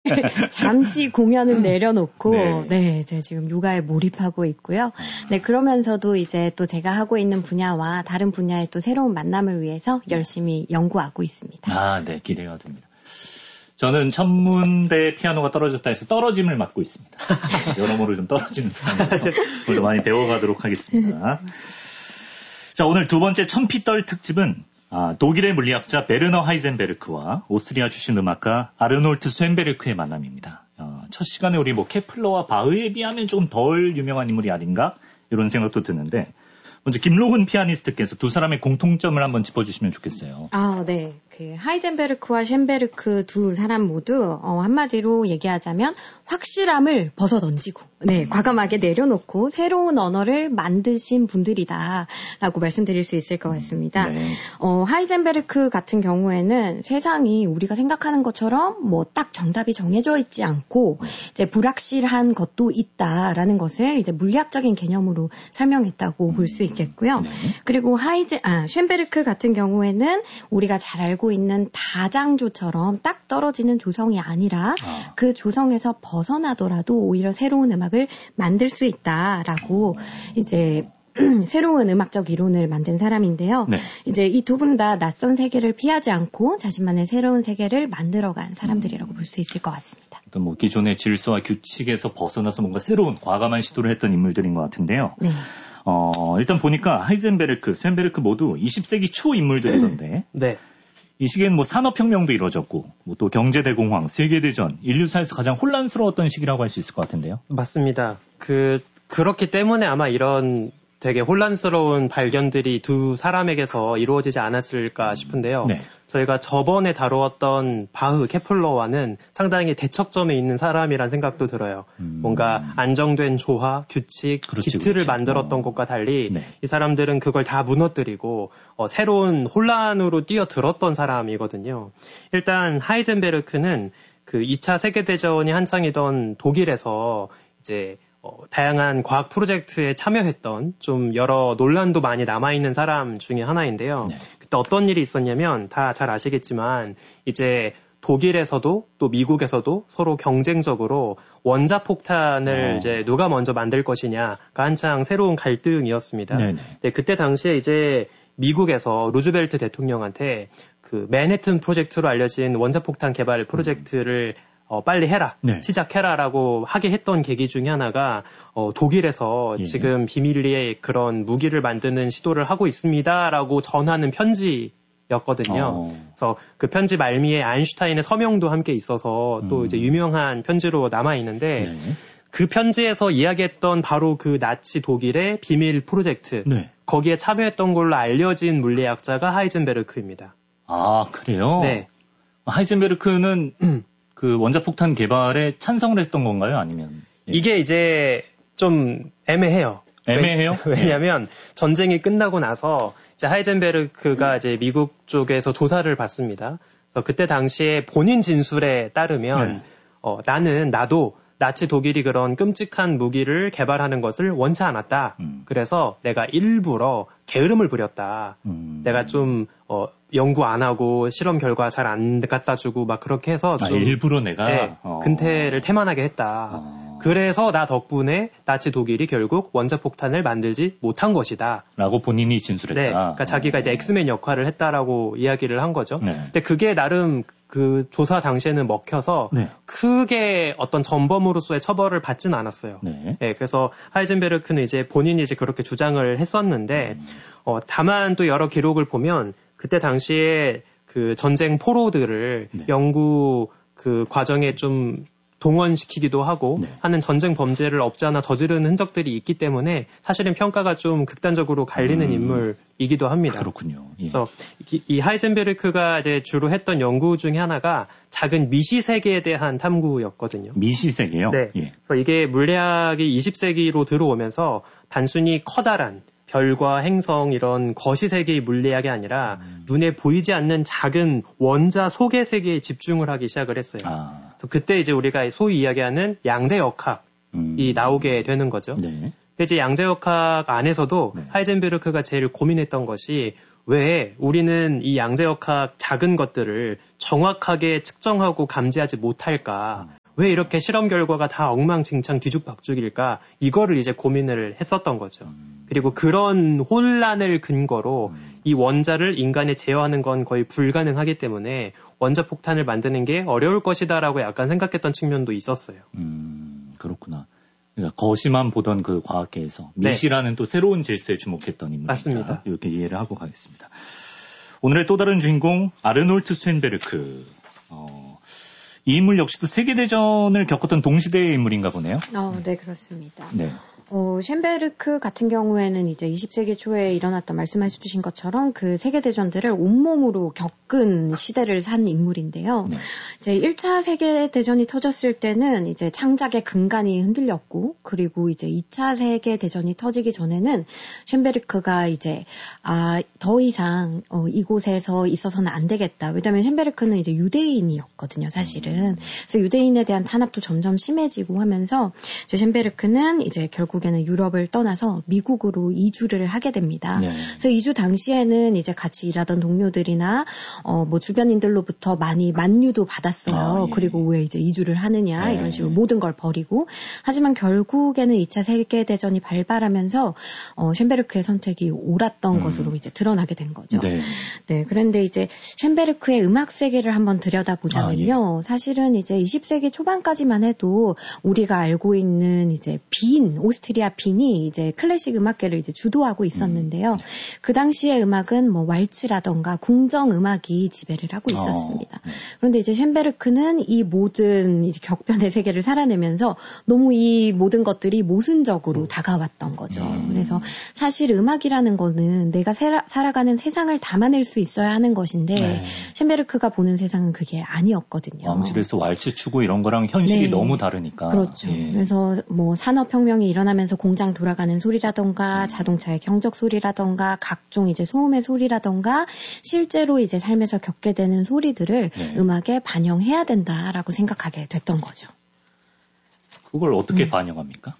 잠시 공연을 내려놓고 네, 제가 지금 요가에 몰입하고 있고요. 네, 그러면서도 이제 또 제가 하고 있는 분야와 다른 분야의 또 새로운 만남을 위해서 열심히 연구하고 있습니다. 아, 네, 기대가 됩니다. 저는 천문대 피아노가 떨어졌다 해서 떨어짐을 맡고 있습니다. 여러모로 좀 떨어지는 사람이라서 오늘도 많이 배워가도록 하겠습니다. 자, 오늘 두 번째 천피떨 특집은 독일의 물리학자 베르너 하이젠베르크와 오스트리아 출신 음악가 아르놀트 스웬베르크의 만남입니다. 첫 시간에 우리 케플러와 바흐에 비하면 조금 덜 유명한 인물이 아닌가 이런 생각도 드는데 먼저 김로훈 피아니스트께서 두 사람의 공통점을 한번 짚어주시면 좋겠어요. 네. 하이젠베르크와 쉔베르크 두 사람 모두 한마디로 얘기하자면 확실함을 벗어던지고 과감하게 내려놓고 새로운 언어를 만드신 분들이다라고 말씀드릴 수 있을 것 같습니다. 네. 하이젠베르크 같은 경우에는 세상이 우리가 생각하는 것처럼 딱 정답이 정해져 있지 않고 이제 불확실한 것도 있다라는 것을 이제 물리학적인 개념으로 설명했다고 볼 수 있겠고요. 그리고 쉔베르크 같은 경우에는 우리가 잘 알고 있는 다장조처럼 딱 떨어지는 조성이 아니라 그 조성에서 벗어나더라도 오히려 새로운 음악을 만들 수 있다라고 이제 새로운 음악적 이론을 만든 사람인데요. 이제 이 두 분 다 낯선 세계를 피하지 않고 자신만의 새로운 세계를 만들어간 사람들이라고 볼 수 있을 것 같습니다. 어떤 기존의 질서와 규칙에서 벗어나서 뭔가 새로운 과감한 시도를 했던 인물들인 것 같은데요. 네. 일단 보니까 하이젠베르크, 스웬베르크 모두 20세기 초 인물들이던데. 네. 이 시기에는 산업혁명도 이루어졌고, 또 경제대공황, 세계대전, 인류사에서 가장 혼란스러웠던 시기라고 할 수 있을 것 같은데요. 맞습니다. 그렇기 때문에 아마 이런 되게 혼란스러운 발견들이 두 사람에게서 이루어지지 않았을까 싶은데요. 네. 저희가 저번에 다루었던 바흐, 케플러와는 상당히 대척점에 있는 사람이란 생각도 들어요. 뭔가 안정된 조화, 규칙, 기틀을 만들었던 것과 달리 이 사람들은 그걸 다 무너뜨리고 새로운 혼란으로 뛰어들었던 사람이거든요. 일단 하이젠베르크는 2차 세계대전이 한창이던 독일에서 이제 다양한 과학 프로젝트에 참여했던 좀 여러 논란도 많이 남아있는 사람 중에 하나인데요. 그때 어떤 일이 있었냐면 다 잘 아시겠지만 이제 독일에서도 또 미국에서도 서로 경쟁적으로 원자폭탄을 이제 누가 먼저 만들 것이냐가 한창 새로운 갈등이었습니다. 네, 그때 당시에 이제 미국에서 루즈벨트 대통령한테 맨해튼 프로젝트로 알려진 원자폭탄 개발 프로젝트를 빨리 해라, 시작해라라고 하게 했던 계기 중에 하나가 독일에서 지금 비밀리에 그런 무기를 만드는 시도를 하고 있습니다라고 전하는 편지였거든요. 그래서 그 편지 말미에 아인슈타인의 서명도 함께 있어서 또 이제 유명한 편지로 남아 있는데 그 편지에서 이야기했던 바로 그 나치 독일의 비밀 프로젝트, 거기에 참여했던 걸로 알려진 물리학자가 하이젠베르크입니다. 아, 그래요? 네. 하이젠베르크는 원자폭탄 개발에 찬성을 했던 건가요? 아니면? 이게 이제 좀 애매해요. 애매해요? 왜냐하면 전쟁이 끝나고 나서 이제 하이젠베르크가 이제 미국 쪽에서 조사를 받습니다. 그래서 그때 당시에 본인 진술에 따르면 나도 나치 독일이 그런 끔찍한 무기를 개발하는 것을 원치 않았다. 그래서 내가 일부러 게으름을 부렸다. 내가 좀 연구 안 하고 실험 결과 잘 안 갖다 주고 막 그렇게 해서 좀 일부러 내가 근태를 태만하게 했다. 그래서 나 덕분에 나치 독일이 결국 원자폭탄을 만들지 못한 것이다. 라고 본인이 진술했다. 네, 그러니까 자기가 이제 엑스맨 역할을 했다라고 이야기를 한 거죠. 근데 그게 나름 그 조사 당시에는 먹혀서 크게 어떤 전범으로서의 처벌을 받지는 않았어요. 그래서 하이젠베르크는 이제 본인이 이제 그렇게 주장을 했었는데 다만 또 여러 기록을 보면 그때 당시에 그 전쟁 포로들을 연구 그 과정에 좀 동원시키기도 하고 하는 전쟁 범죄를 없지 않아 저지르는 흔적들이 있기 때문에 사실은 평가가 좀 극단적으로 갈리는 인물이기도 합니다. 그렇군요. 그래서 이 하이젠베르크가 이제 주로 했던 연구 중에 하나가 작은 미시세계에 대한 탐구였거든요. 미시세계요? 네. 그래서 이게 물리학이 20세기로 들어오면서 단순히 커다란 별과 행성 이런 거시세계의 물리학이 아니라 눈에 보이지 않는 작은 원자 속의 세계에 집중을 하기 시작을 했어요. 그래서 그때 이제 우리가 소위 이야기하는 양자역학이 나오게 되는 거죠. 근데 이제 양자역학 안에서도 하이젠베르크가 제일 고민했던 것이 왜 우리는 이 양자역학 작은 것들을 정확하게 측정하고 감지하지 못할까? 왜 이렇게 실험 결과가 다 엉망진창 뒤죽박죽일까? 이거를 이제 고민을 했었던 거죠. 그리고 그런 혼란을 근거로 이 원자를 인간에 제어하는 건 거의 불가능하기 때문에 원자폭탄을 만드는 게 어려울 것이다라고 약간 생각했던 측면도 있었어요. 그렇구나. 그러니까 거시만 보던 그 과학계에서 미시라는 또 새로운 질서에 주목했던 인물이다. 맞습니다. 이렇게 이해를 하고 가겠습니다. 오늘의 또 다른 주인공 아르놀트 쇤베르크. 이 인물 역시도 세계대전을 겪었던 동시대의 인물인가 보네요. 네, 그렇습니다. 네. 쇤베르크 같은 경우에는 이제 20세기 초에 일어났던 말씀해 주신 것처럼 그 세계대전들을 온몸으로 겪은 시대를 산 인물인데요. 네. 이제 1차 세계대전이 터졌을 때는 이제 창작의 근간이 흔들렸고, 그리고 이제 2차 세계대전이 터지기 전에는 쇤베르크가 이제, 더 이상, 이곳에서 있어서는 안 되겠다. 왜냐면 쇤베르크는 이제 유대인이었거든요, 사실은. 그래서 유대인에 대한 탄압도 점점 심해지고 하면서, 이제 쇤베르크는 이제 결국에는 유럽을 떠나서 미국으로 이주를 하게 됩니다. 네. 그래서 이주 당시에는 이제 같이 일하던 동료들이나 뭐 주변인들로부터 많이 만류도 받았어요. 예. 그리고 왜 이제 이주를 하느냐 이런 식으로 모든 걸 버리고. 하지만 결국에는 2차 세계대전이 발발하면서 쇤베르크의 선택이 옳았던 것으로 이제 드러나게 된 거죠. 네. 네. 그런데 이제 쇤베르크의 음악 세계를 한번 들여다보자면요. 사실은 이제 20세기 초반까지만 해도 우리가 알고 있는 이제 오스트리아 빈이 이제 클래식 음악계를 이제 주도하고 있었는데요. 그 당시의 음악은 뭐 왈츠라던가 궁정 음악이 지배를 하고 있었습니다. 그런데 이제 쇤베르크는 이 모든 이제 격변의 세계를 살아내면서 너무 이 모든 것들이 모순적으로 다가왔던 거죠. 그래서 사실 음악이라는 거는 내가 살아가는 세상을 담아낼 수 있어야 하는 것인데 쇤베르크가 보는 세상은 그게 아니었거든요. 왕실에서 왈츠 추고 이런 거랑 현실이 너무 다르니까. 그렇죠. 그래서 뭐 산업혁명이 일어나면서 공장 돌아가는 소리라던가 자동차의 경적 소리라던가 각종 이제 소음의 소리라던가 실제로 이제 삶에서 겪게 되는 소리들을 음악에 반영해야 된다라고 생각하게 됐던 거죠. 그걸 어떻게 반영합니까?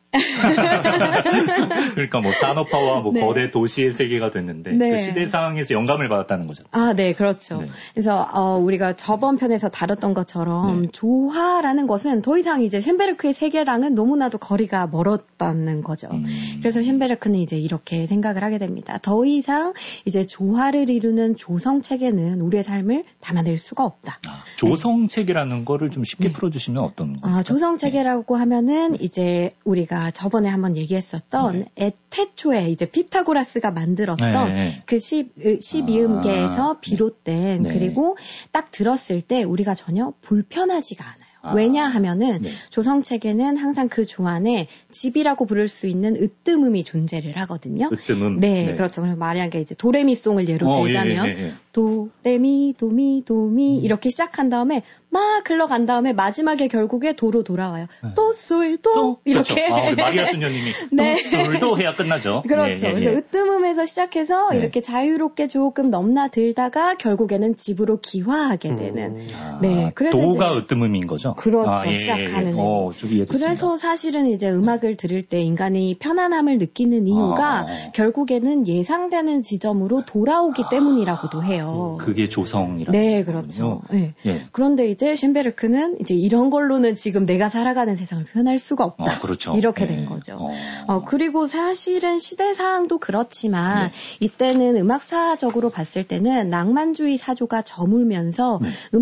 그러니까 뭐 산업화와 뭐 거대 도시의 세계가 됐는데 그 시대상에서 영감을 받았다는 거죠. 네, 그렇죠. 그래서 우리가 저번 편에서 다뤘던 것처럼 조화라는 것은 더 이상 이제 쇤베르크의 세계랑은 너무나도 거리가 멀었다는 거죠. 그래서 쇤베르크는 이제 이렇게 생각을 하게 됩니다. 더 이상 이제 조화를 이루는 조성 체계는 우리의 삶을 담아낼 수가 없다. 조성 체계라는 거를 좀 쉽게 풀어주시면 어떤 겁니까? 조성 체계라고 하면은 이제 우리가 저번에 한번 얘기했었던 태초에 이제 피타고라스가 만들었던 그 12음계에서 비롯된 그리고 딱 들었을 때 우리가 전혀 불편하지가 않아요. 왜냐하면은 조성체계는 항상 그 조안에 집이라고 부를 수 있는 으뜸음이 존재를 하거든요. 으뜸음. 네, 그렇죠. 그래서 만약에 이제 도레미송을 예로 들자면 도레미 도미 도미 이렇게 시작한 다음에 막 흘러간 다음에 마지막에 결국에 도로 돌아와요. 또 솔 도 이렇게. 그렇죠. 마리아 수녀님이 또 솔도 해야 끝나죠. 그렇죠. 그래서 으뜸음에서 시작해서 이렇게 자유롭게 조금 넘나들다가 결국에는 집으로 기화하게 되는. 그래서 도가 으뜸음인 거죠. 그렇죠. 시작하는. 그래서 사실은 이제 음악을 들을 때 인간이 편안함을 느끼는 이유가 결국에는 예상되는 지점으로 돌아오기 때문이라고도 해요. 그게 조성이라고. 네, 그렇죠. 네. 그런데 이제 쇤베르크는 이제 이런 걸로는 지금 내가 살아가는 세상을 표현할 수가 없다. 그렇죠. 이렇게 된 거죠. 그리고 사실은 시대상도 그렇지만 이때는 음악사적으로 봤을 때는 낭만주의 사조가 저물면서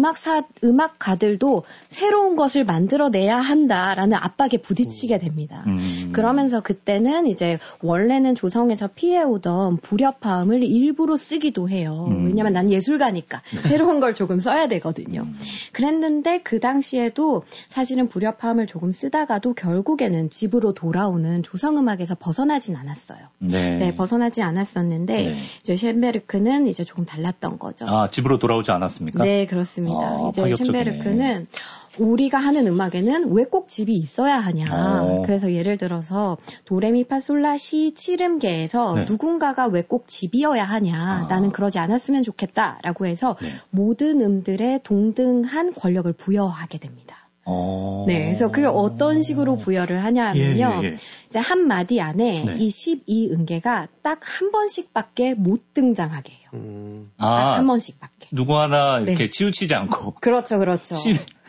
음악가들도 새로운 것을 만들어내야 한다라는 압박에 부딪히게 됩니다. 그러면서 그때는 이제 원래는 조성에서 피해오던 불협화음을 일부러 쓰기도 해요. 왜냐면 난 예술가니까 새로운 걸 조금 써야 되거든요. 그랬는데 그 당시에도 사실은 불협화음을 조금 쓰다가도 결국에는 집으로 돌아오는 조성음악에서 벗어나진 않았어요. 네, 벗어나지 않았었는데 이제 쇤베르크는 이제 조금 달랐던 거죠. 집으로 돌아오지 않았습니까? 네, 그렇습니다. 이제 쇤베르크는 우리가 하는 음악에는 왜 꼭 집이 있어야 하냐. 그래서 예를 들어서 도레미파솔라시 7음계에서 누군가가 왜 꼭 집이어야 하냐. 나는 그러지 않았으면 좋겠다라고 해서 모든 음들에 동등한 권력을 부여하게 됩니다. 네, 그래서 그게 어떤 식으로 부여를 하냐면요. 이제 한 마디 안에 이 12음계가 딱 한 번씩밖에 못 등장하게 해요. 한 번씩밖에. 누구 하나 이렇게 치우치지 않고. 그렇죠.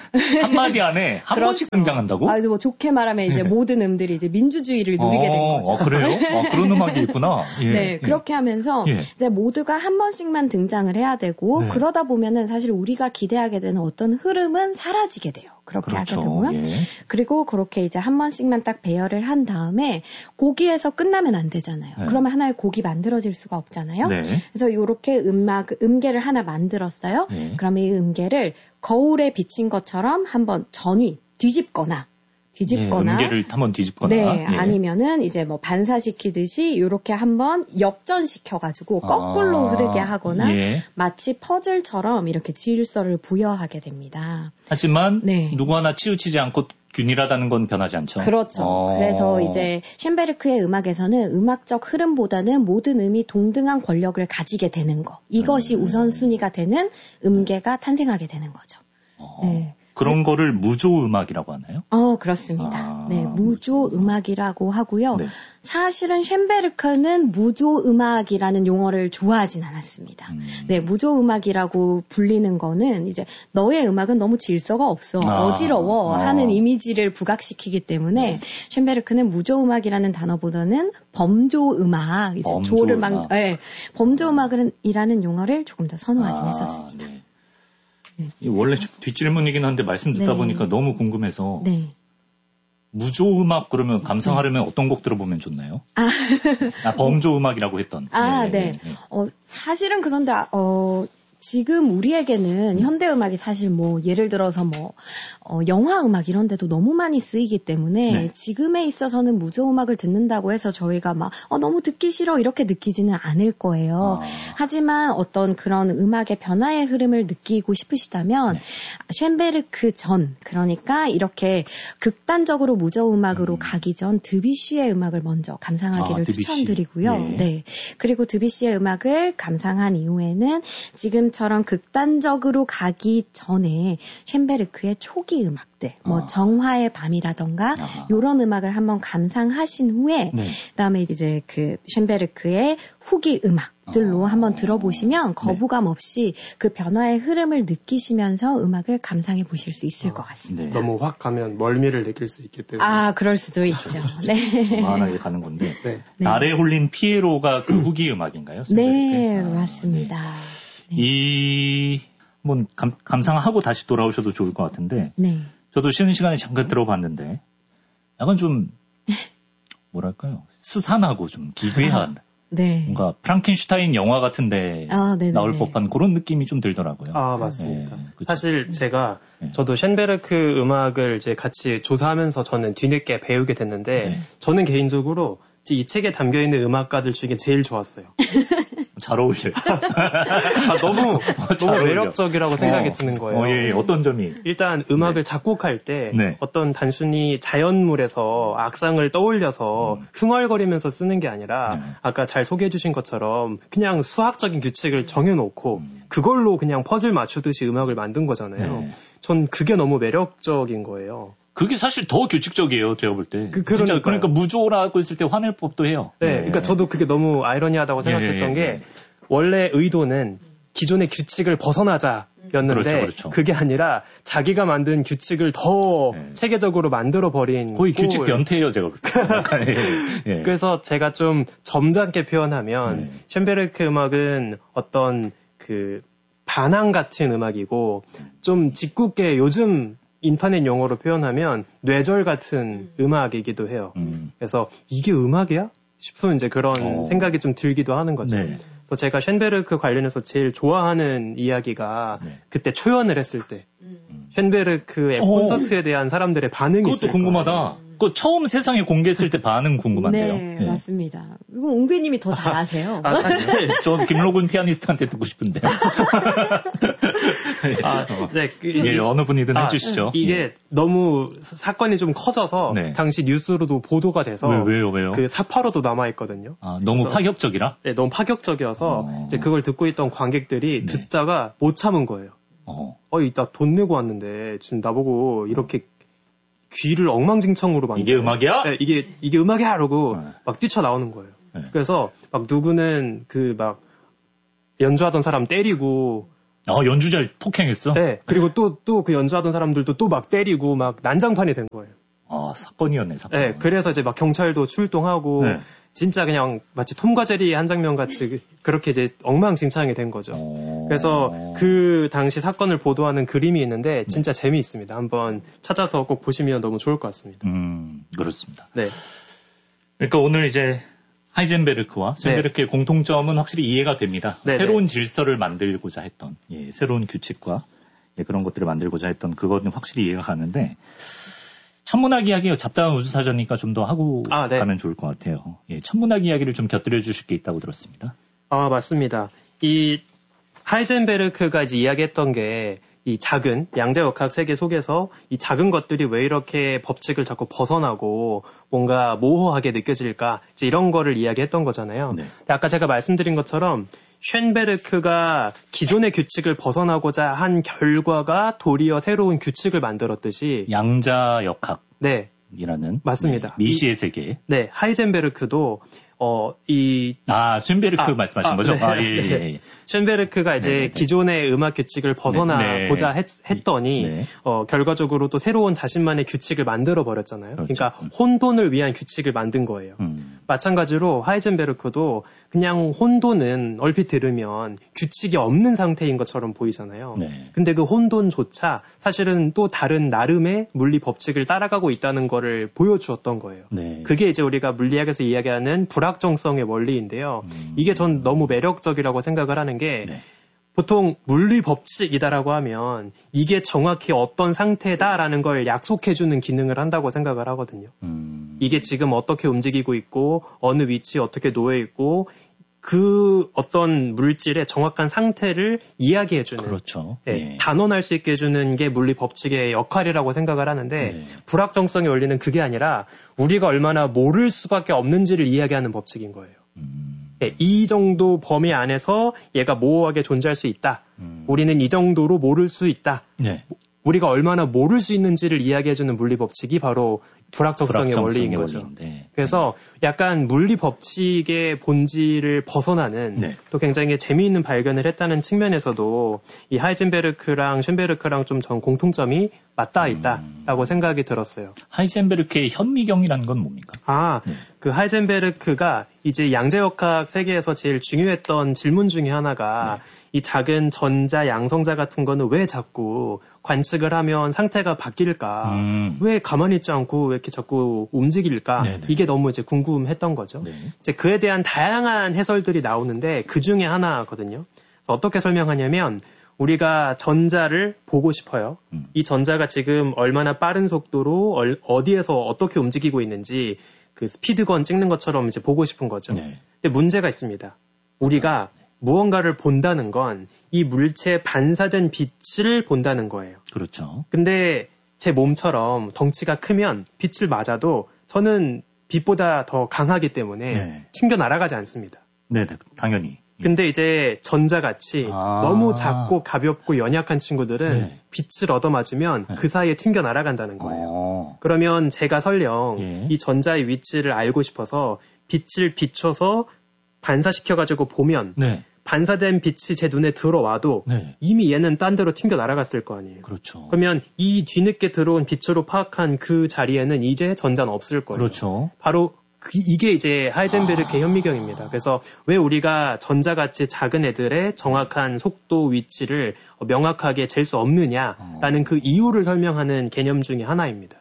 한마디 안에 한 그렇죠. 번씩 등장한다고? 뭐 좋게 말하면 이제 모든 음들이 이제 민주주의를 누리게 된 거죠. 그래요? 그런 음악이 있구나. 예, 네, 그렇게 하면서 이제 모두가 한 번씩만 등장을 해야 되고 그러다 보면은 사실 우리가 기대하게 되는 어떤 흐름은 사라지게 돼요. 그렇게 그렇죠. 하게 되면. 그리고 그렇게 이제 한 번씩만 딱 배열을 한 다음에 곡에서 끝나면 안 되잖아요. 그러면 하나의 곡이 만들어질 수가 없잖아요. 그래서 이렇게 음계를 하나 만들었어요. 그러면 이 음계를 거울에 비친 것처럼 한번 뒤집거나 음계를 한번 뒤집거나 아니면은 이제 뭐 반사시키듯이 이렇게 한번 역전시켜가지고 거꾸로 흐르게 하거나 마치 퍼즐처럼 이렇게 질서를 부여하게 됩니다. 하지만 누구 하나 치우치지 않고 균일하다는 건 변하지 않죠. 그렇죠. 그래서 이제 쉔베르크의 음악에서는 음악적 흐름보다는 모든 음이 동등한 권력을 가지게 되는 거. 이것이 우선순위가 되는 음계가 탄생하게 되는 거죠. 그런 거를 무조음악이라고 하나요? 그렇습니다. 네, 무조음악이라고 하고요. 사실은 쉔베르크는 무조음악이라는 용어를 좋아하진 않았습니다. 네, 무조음악이라고 불리는 거는 이제 너의 음악은 너무 질서가 없어, 어지러워 하는 이미지를 부각시키기 때문에 쉔베르크는 무조음악이라는 단어보다는 범조음악, 이제 조를 범조음악이라는 용어를 조금 더 선호하긴 했었습니다. 원래 좀 뒷질문이긴 한데 말씀 듣다 보니까 너무 궁금해서 무조음악 그러면 감상하려면 어떤 곡 들어보면 좋나요? 범조음악이라고 했던. 사실은 그런데 지금 우리에게는 현대음악이 사실 뭐 예를 들어서 뭐 영화음악 이런 데도 너무 많이 쓰이기 때문에 지금에 있어서는 무조음악을 듣는다고 해서 저희가 막 너무 듣기 싫어 이렇게 느끼지는 않을 거예요. 하지만 어떤 그런 음악의 변화의 흐름을 느끼고 싶으시다면 쉔베르크 전, 그러니까 이렇게 극단적으로 무조음악으로 가기 전 드뷔시의 음악을 먼저 감상하기를 추천드리고요. 그리고 드뷔시의 음악을 감상한 이후에는 지금처럼 극단적으로 가기 전에 쉔베르크의 초기 음악들, 뭐 정화의 밤이라던가 이런 음악을 한번 감상하신 후에 그다음에 이제 그 쉔베르크의 후기 음악들로 한번 들어보시면 거부감 없이 그 변화의 흐름을 느끼시면서 음악을 감상해 보실 수 있을 것 같습니다. 너무 확 가면 멀미를 느낄 수 있기 때문에. 그럴 수도 있죠. 만하게 가는 건데. 날에 홀린 피에로가 그 후기 음악인가요? 네, 맞습니다. 한번 감상하고 다시 돌아오셔도 좋을 것 같은데. 저도 쉬는 시간에 잠깐 들어봤는데 약간 좀 뭐랄까요? 스산하고 좀 기괴한 뭔가 프랑켄슈타인 영화 같은데 나올 법한 그런 느낌이 좀 들더라고요. 맞습니다. 사실 제가 저도 쉔베르크 음악을 이제 같이 조사하면서 저는 뒤늦게 배우게 됐는데 저는 개인적으로 이 책에 담겨있는 음악가들 중에 제일 좋았어요. 잘 어울려요. 너무 매력적이라고 생각이 드는 거예요. 어떤 점이? 일단 음악을 작곡할 때 어떤 단순히 자연물에서 악상을 떠올려서 흥얼거리면서 쓰는 게 아니라 아까 잘 소개해 주신 것처럼 그냥 수학적인 규칙을 정해놓고 그걸로 그냥 퍼즐 맞추듯이 음악을 만든 거잖아요. 전 그게 너무 매력적인 거예요. 그게 사실 더 규칙적이에요, 제가 볼 때. 그러니까 무조라고 했을 때 화낼 법도 해요. 그러니까 저도 그게 너무 아이러니하다고 생각했던 게 원래 의도는 기존의 규칙을 벗어나자였는데 그렇죠. 그게 아니라 자기가 만든 규칙을 더 체계적으로 만들어버린 거의 규칙 변태예요, 제가 볼 때. 그래서 제가 좀 점잖게 표현하면 쉔베르크 음악은 어떤 그 반항 같은 음악이고 좀 짓궂게 요즘 인터넷 용어로 표현하면 뇌절 같은 음악이기도 해요. 그래서 이게 음악이야? 싶은 이제 그런 생각이 좀 들기도 하는 거죠. 그래서 제가 쉔베르크 관련해서 제일 좋아하는 이야기가 그때 초연을 했을 때 쉔베르크의 콘서트에 대한 사람들의 반응이 있어요. 그것도 궁금하다. 그 처음 세상에 공개했을 때 반응 궁금한데요. 맞습니다. 이거 옹배님이 더 잘하세요. 사실 저 김로군 피아니스트한테 듣고 싶은데. 어느 분이든 해주시죠. 이게 너무 사건이 좀 커져서 당시 뉴스로도 보도가 돼서 왜요? 그 사파로도 남아있거든요. 너무 파격적이라? 네, 너무 파격적이어서 이제 그걸 듣고 있던 관객들이 듣다가 못 참은 거예요. 나 돈 내고 왔는데 지금 나보고 이렇게 귀를 엉망진창으로 만들어. 이게 음악이야? 네, 이게 음악이야! 라고 막 뛰쳐나오는 거예요. 그래서 막 누구는 그 막 연주하던 사람 때리고 연주자를 폭행했어? 네. 그리고 또 그 연주하던 사람들도 또 막 때리고 막 난장판이 된 거예요. 사건이었네, 사건. 네. 그래서 이제 막 경찰도 출동하고 네. 진짜 그냥 마치 톰과 제리의 한 장면 같이 그렇게 이제 엉망진창이 된 거죠. 그래서 그 당시 사건을 보도하는 그림이 있는데 진짜 네. 재미있습니다. 한번 찾아서 꼭 보시면 너무 좋을 것 같습니다. 그렇습니다. 네. 그러니까 오늘 이제 하이젠베르크와 쇤베르크의 네. 공통점은 확실히 이해가 됩니다. 네네. 새로운 질서를 만들고자 했던, 새로운 규칙과 그런 것들을 만들고자 했던 그거는 확실히 이해가 가는데, 천문학 이야기 잡다한 우주사전이니까 좀 더 하고 네. 가면 좋을 것 같아요. 천문학 이야기를 좀 곁들여 주실 게 있다고 들었습니다. 맞습니다. 이 하이젠베르크가 이제 이야기했던 게 이 작은 양자역학 세계 속에서 이 작은 것들이 왜 이렇게 법칙을 자꾸 벗어나고 뭔가 모호하게 느껴질까 이제 이런 거를 이야기했던 거잖아요. 네. 아까 제가 말씀드린 것처럼 쇤베르크가 기존의 규칙을 벗어나고자 한 결과가 도리어 새로운 규칙을 만들었듯이 양자역학 네. 이라는 맞습니다. 미시의 세계. 네, 하이젠베르크도 쇤베르크 말씀하신 거죠? 네. 쇤베르크가 이제 네네. 기존의 음악 규칙을 벗어나고자 했더니 네. 결과적으로 또 새로운 자신만의 규칙을 만들어 버렸잖아요. 그렇죠. 그러니까 혼돈을 위한 규칙을 만든 거예요. 마찬가지로 하이젠베르크도 그냥 혼돈은 얼핏 들으면 규칙이 없는 상태인 것처럼 보이잖아요. 네. 근데 그 혼돈조차 사실은 또 다른 나름의 물리 법칙을 따라가고 있다는 거를 보여주었던 거예요. 네. 그게 이제 우리가 물리학에서 이야기하는 불확정성의 원리인데요. 이게 전 너무 매력적이라고 생각을 하는 게 네. 보통 물리 법칙이다라고 하면 이게 정확히 어떤 상태다라는 걸 약속해주는 기능을 한다고 생각을 하거든요. 이게 지금 어떻게 움직이고 있고 어느 위치에 어떻게 놓여 있고 그 어떤 물질의 정확한 상태를 이야기해주는 그렇죠. 네. 단언할 수 있게 해주는 게 물리 법칙의 역할이라고 생각을 하는데 불확정성의 원리는 그게 아니라 우리가 얼마나 모를 수밖에 없는지를 이야기하는 법칙인 거예요. 네, 이 정도 범위 안에서 얘가 모호하게 존재할 수 있다. 우리는 이 정도로 모를 수 있다. 네. 우리가 얼마나 모를 수 있는지를 이야기해주는 물리 법칙이 바로 불확정성의 원리인 거죠. 그래서 약간 물리 법칙의 본질을 벗어나는 또 굉장히 재미있는 발견을 했다는 측면에서도 이 하이젠베르크랑 쇤베르크랑 좀 전 공통점이 맞닿아 있다라고 생각이 들었어요. 하이젠베르크의 현미경이라는 건 뭡니까? 그 하이젠베르크가 이제 양자역학 세계에서 제일 중요했던 질문 중에 하나가 이 작은 전자, 양성자 같은 거는 왜 자꾸 관측을 하면 상태가 바뀔까? 왜 가만히 있지 않고 왜 이렇게 자꾸 움직일까? 네네. 이게 너무 이제 궁금했던 거죠. 네. 이제 그에 대한 다양한 해설들이 나오는데 그 중에 하나거든요. 그래서 어떻게 설명하냐면 우리가 전자를 보고 싶어요. 이 전자가 지금 얼마나 빠른 속도로 어디에서 어떻게 움직이고 있는지 그 스피드건 찍는 것처럼 이제 보고 싶은 거죠. 네. 근데 문제가 있습니다. 우리가 무언가를 본다는 건 이 물체에 반사된 빛을 본다는 거예요. 그렇죠. 근데 제 몸처럼 덩치가 크면 빛을 맞아도 저는 빛보다 더 강하기 때문에 튕겨 날아가지 않습니다. 네, 당연히. 근데 이제 전자같이 너무 작고 가볍고 연약한 친구들은 빛을 얻어맞으면 그 사이에 튕겨 날아간다는 거예요. 그러면 제가 설령 이 전자의 위치를 알고 싶어서 빛을 비춰서 반사시켜가지고 보면 반사된 빛이 제 눈에 들어와도 이미 얘는 딴 데로 튕겨 날아갔을 거 아니에요. 그렇죠. 그러면 이 뒤늦게 들어온 빛으로 파악한 그 자리에는 이제 전자는 없을 거예요. 그렇죠. 바로 이게 이제 하이젠베르크의 현미경입니다. 그래서 왜 우리가 전자같이 작은 애들의 정확한 속도 위치를 명확하게 잴 수 없느냐라는 그 이유를 설명하는 개념 중에 하나입니다.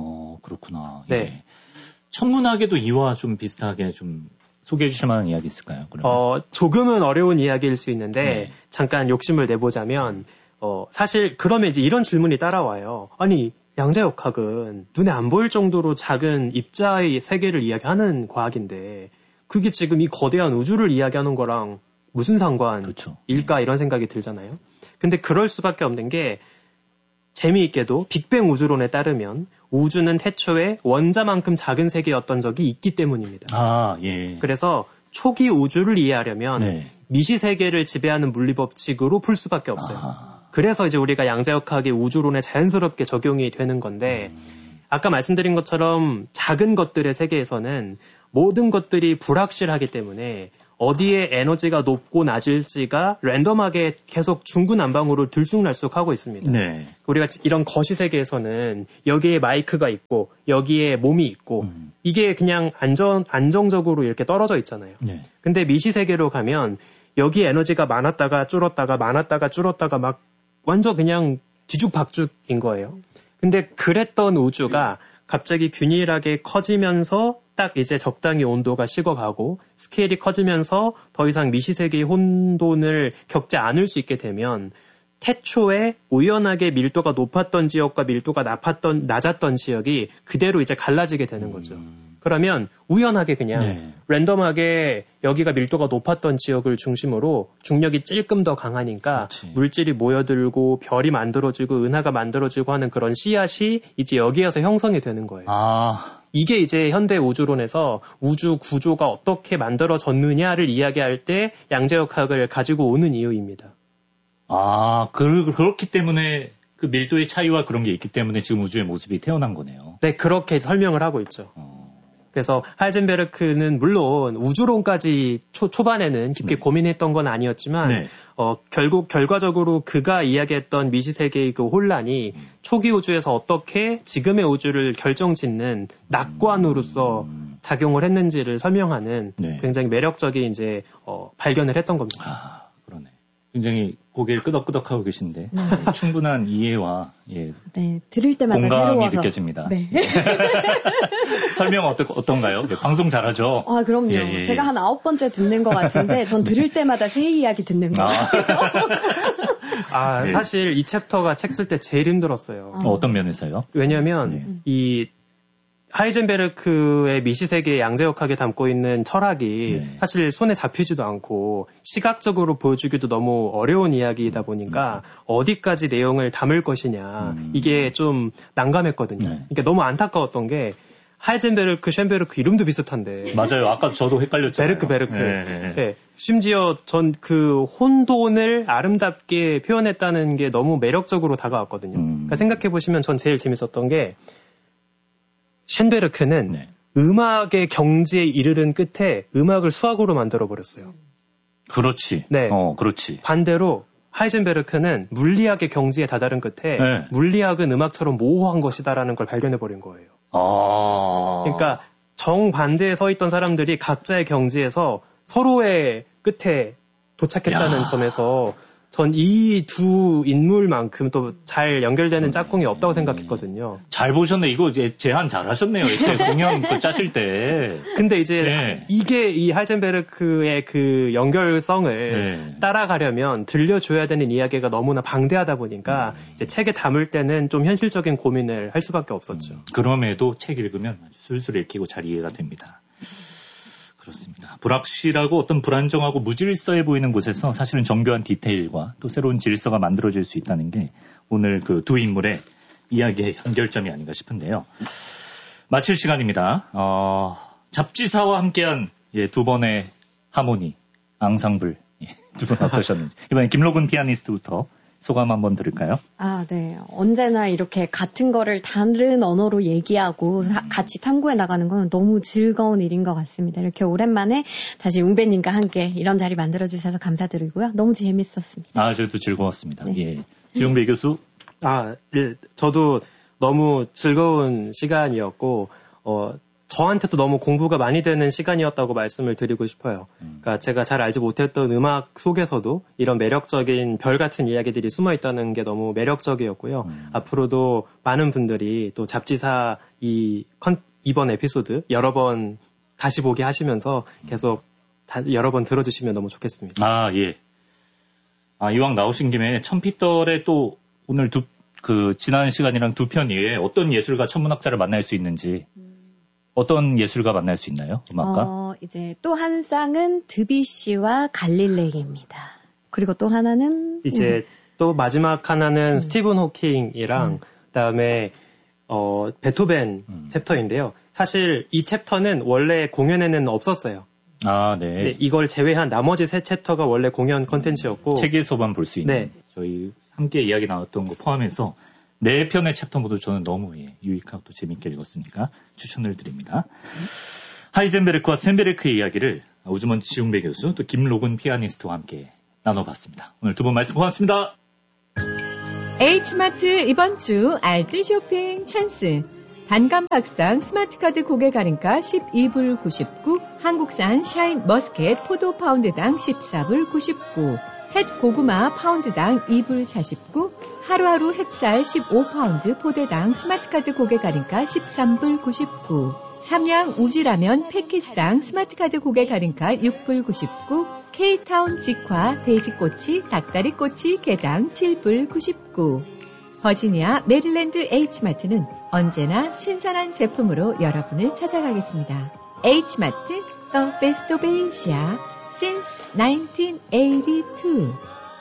그렇구나. 네. 천문학에도 이와 좀 비슷하게 좀 소개해 주실 만한 이야기 있을까요? 그러면? 조금은 어려운 이야기일 수 있는데 잠깐 욕심을 내보자면 사실 그러면 이제 이런 질문이 따라와요. 아니 양자역학은 눈에 안 보일 정도로 작은 입자의 세계를 이야기하는 과학인데 그게 지금 이 거대한 우주를 이야기하는 거랑 무슨 상관일까 이런 생각이 들잖아요. 근데 그럴 수밖에 없는 게 재미있게도 빅뱅 우주론에 따르면 우주는 태초에 원자만큼 작은 세계였던 적이 있기 때문입니다. 그래서 초기 우주를 이해하려면 미시세계를 지배하는 물리법칙으로 풀 수밖에 없어요. 그래서 이제 우리가 양자역학의 우주론에 자연스럽게 적용이 되는 건데 아까 말씀드린 것처럼 작은 것들의 세계에서는 모든 것들이 불확실하기 때문에 어디에 에너지가 높고 낮을지가 랜덤하게 계속 중구난방으로 들쑥날쑥하고 있습니다. 네. 우리가 이런 거시 세계에서는 여기에 마이크가 있고 여기에 몸이 있고 이게 그냥 안정적으로 이렇게 떨어져 있잖아요. 네. 근데 미시 세계로 가면 여기 에너지가 많았다가 줄었다가 막 완전 그냥 뒤죽박죽인 거예요. 근데 그랬던 우주가 갑자기 균일하게 커지면서 딱 이제 적당히 온도가 식어가고 스케일이 커지면서 더 이상 미시세계의 혼돈을 겪지 않을 수 있게 되면 태초에 우연하게 밀도가 높았던 지역과 밀도가 낮았던 지역이 그대로 이제 갈라지게 되는 거죠. 그러면 우연하게 그냥 랜덤하게 여기가 밀도가 높았던 지역을 중심으로 중력이 찔끔 더 강하니까 그렇지. 물질이 모여들고 별이 만들어지고 은하가 만들어지고 하는 그런 씨앗이 이제 여기에서 형성이 되는 거예요. 이게 이제 현대 우주론에서 우주 구조가 어떻게 만들어졌느냐를 이야기할 때 양자역학을 가지고 오는 이유입니다. 그렇기 때문에 그 밀도의 차이와 그런 게 있기 때문에 지금 우주의 모습이 태어난 거네요. 네, 그렇게 설명을 하고 있죠. 그래서 하이젠베르크는 물론 우주론까지 초반에는 깊게 고민했던 건 아니었지만 결국 결과적으로 그가 이야기했던 미시세계의 그 혼란이 초기 우주에서 어떻게 지금의 우주를 결정짓는 낙관으로서 작용을 했는지를 설명하는 굉장히 매력적인 이제 발견을 했던 겁니다. 그러네. 굉장히 고개를 끄덕끄덕하고 계신데 충분한 이해와 들을 때마다 공감이 새로워서. 느껴집니다. 설명 어떤가요? 방송 잘하죠? 그럼요. 예. 제가 한 9번째 듣는 것 같은데 전 들을 때마다 새 이야기 듣는 거 같아요. 사실 이 챕터가 책 쓸 때 제일 힘들었어요. 어떤 면에서요? 왜냐하면 이 하이젠베르크의 미시세계의 양자역학에 담고 있는 철학이 사실 손에 잡히지도 않고 시각적으로 보여주기도 너무 어려운 이야기이다 보니까 어디까지 내용을 담을 것이냐 이게 좀 난감했거든요. 그러니까 너무 안타까웠던 게 하이젠베르크, 쉔베르크 이름도 비슷한데 맞아요. 아까 저도 헷갈렸잖아요. 베르크. 네. 심지어 전 그 혼돈을 아름답게 표현했다는 게 너무 매력적으로 다가왔거든요. 그러니까 생각해보시면 전 제일 재밌었던 게 쉔베르크는 음악의 경지에 이르른 끝에 음악을 수학으로 만들어버렸어요. 그렇지. 네. 그렇지. 반대로 하이젠베르크는 물리학의 경지에 다다른 끝에 물리학은 음악처럼 모호한 것이다라는 걸 발견해버린 거예요. 그러니까 정반대에 서 있던 사람들이 각자의 경지에서 서로의 끝에 도착했다는 점에서 전 이 두 인물만큼 또 잘 연결되는 짝꿍이 없다고 생각했거든요. 잘 보셨네. 이거 제안 잘 하셨네요. 이때 공연 짜실 때. 근데 이제 이게 이 하이젠베르크의 그 연결성을 따라가려면 들려줘야 되는 이야기가 너무나 방대하다 보니까 이제 책에 담을 때는 좀 현실적인 고민을 할 수밖에 없었죠. 그럼에도 책 읽으면 아주 술술 읽히고 잘 이해가 됩니다. 그렇습니다. 불확실하고 어떤 불안정하고 무질서해 보이는 곳에서 사실은 정교한 디테일과 또 새로운 질서가 만들어질 수 있다는 게 오늘 그 두 인물의 이야기의 연결점이 아닌가 싶은데요. 마칠 시간입니다. 잡지사와 함께한 두 번의 하모니, 앙상블 두 분 어떠셨는지. 이번엔 김로군 피아니스트부터 소감 한번 들을까요? 네. 언제나 이렇게 같은 거를 다른 언어로 얘기하고 같이 탐구해 나가는 건 너무 즐거운 일인 것 같습니다. 이렇게 오랜만에 다시 웅배님과 함께 이런 자리 만들어주셔서 감사드리고요. 너무 재밌었습니다. 저도 즐거웠습니다. 지웅배 교수? 저도 너무 즐거운 시간이었고, 저한테도 너무 공부가 많이 되는 시간이었다고 말씀을 드리고 싶어요. 그러니까 제가 잘 알지 못했던 음악 속에서도 이런 매력적인 별 같은 이야기들이 숨어 있다는 게 너무 매력적이었고요. 앞으로도 많은 분들이 또 잡지사 이번 에피소드 여러 번 다시 보기 하시면서 계속 여러 번 들어주시면 너무 좋겠습니다. 이왕 나오신 김에 천피떨의 또 오늘 지난 시간이랑 두 편 이외에 어떤 예술가 천문학자를 만날 수 있는지 어떤 예술가 만날 수 있나요? 음악가? 이제 또 한 쌍은 드뷔시와 갈릴레이입니다. 그리고 또 하나는 이제 또 마지막 하나는 스티븐 호킹이랑 그다음에 베토벤 챕터인데요. 사실 이 챕터는 원래 공연에는 없었어요. 네. 이걸 제외한 나머지 세 챕터가 원래 공연 콘텐츠였고 책에서만 볼 수 있는 저희 함께 이야기 나눴던 거 포함해서 4편의 챕터 모두 저는 너무 유익하고 또 재밌게 읽었으니까 추천을 드립니다. 하이젠베르크와 쉔베르크의 이야기를 우주먼지 지웅배 교수, 또 김로근 피아니스트와 함께 나눠봤습니다. 오늘 두 분 말씀 고맙습니다. H마트 이번 주 알뜰 쇼핑 찬스. 단감 박상 스마트카드 고객 할인가 12불 99, 한국산 샤인 머스켓 포도 파운드당 14불 99, 햇 고구마 파운드당 2불 49, 하루하루 햅쌀 15파운드 포대당 스마트카드 고객 할인가 13불 99, 삼양 우지라면 패키지당 스마트카드 고객 할인가 6불 99, K타운 직화 돼지꼬치 닭다리꼬치 개당 7불 99. 버지니아 메릴랜드 H마트는 언제나 신선한 제품으로 여러분을 찾아가겠습니다. H마트 The Best of Asia since 1982.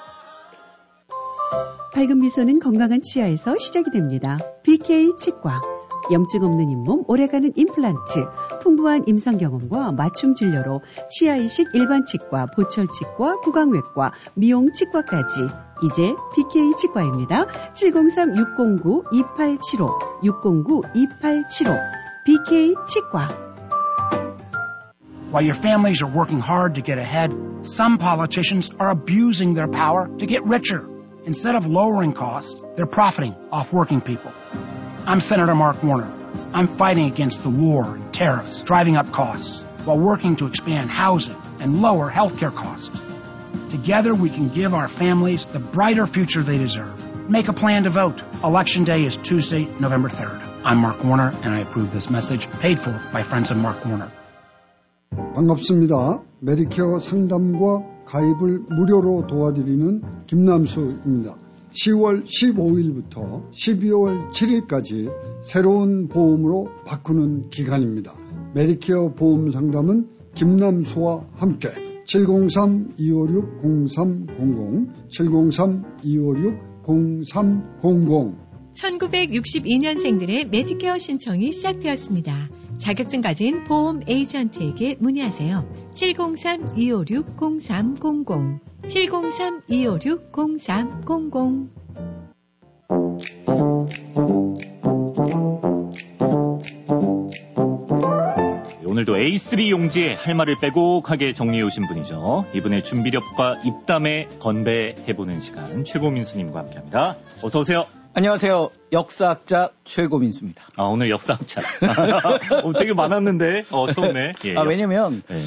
밝은 미소는 건강한 치아에서 시작이 됩니다. BK 치과. 염증 없는 잇몸, 오래가는 임플란트, 풍부한 임상 경험과 맞춤 진료로 치아 이식 일반 치과, 보철 치과, 구강외과, 미용 치과까지 이제 BK 치과입니다. 703-609-2875, 609-2875, BK 치과. While your families are working hard to get ahead, some politicians are abusing their power to get richer. Instead of lowering costs, they're profiting off working people. I'm Senator Mark Warner. I'm fighting against the war and tariffs, driving up costs, while working to expand housing and lower healthcare costs. Together we can give our families the brighter future they deserve. Make a plan to vote. Election Day is Tuesday, November 3rd. I'm Mark Warner, and I approve this message, paid for by friends of Mark Warner. 반갑습니다. 메디케어 상담과 가입을 무료로 도와드리는 김남수입니다. 10월 15일부터 12월 7일까지 새로운 보험으로 바꾸는 기간입니다. 메디케어 보험 상담은 김남수와 함께 703-256-0300 703-256-0300 1962년생들의 메디케어 신청이 시작되었습니다. 자격증 가진 보험 에이전트에게 문의하세요. 703-256-0300 703-256-0300. 오늘도 A3 용지에 할 말을 빼곡하게 정리해 오신 분이죠. 이분의 준비력과 입담에 건배해보는 시간, 최고민수님과 함께합니다. 어서 오세요. 안녕하세요. 역사학자 최고민수입니다. 오늘 역사학자. 되게 많았는데, 처음에. 예, 왜냐면, 예.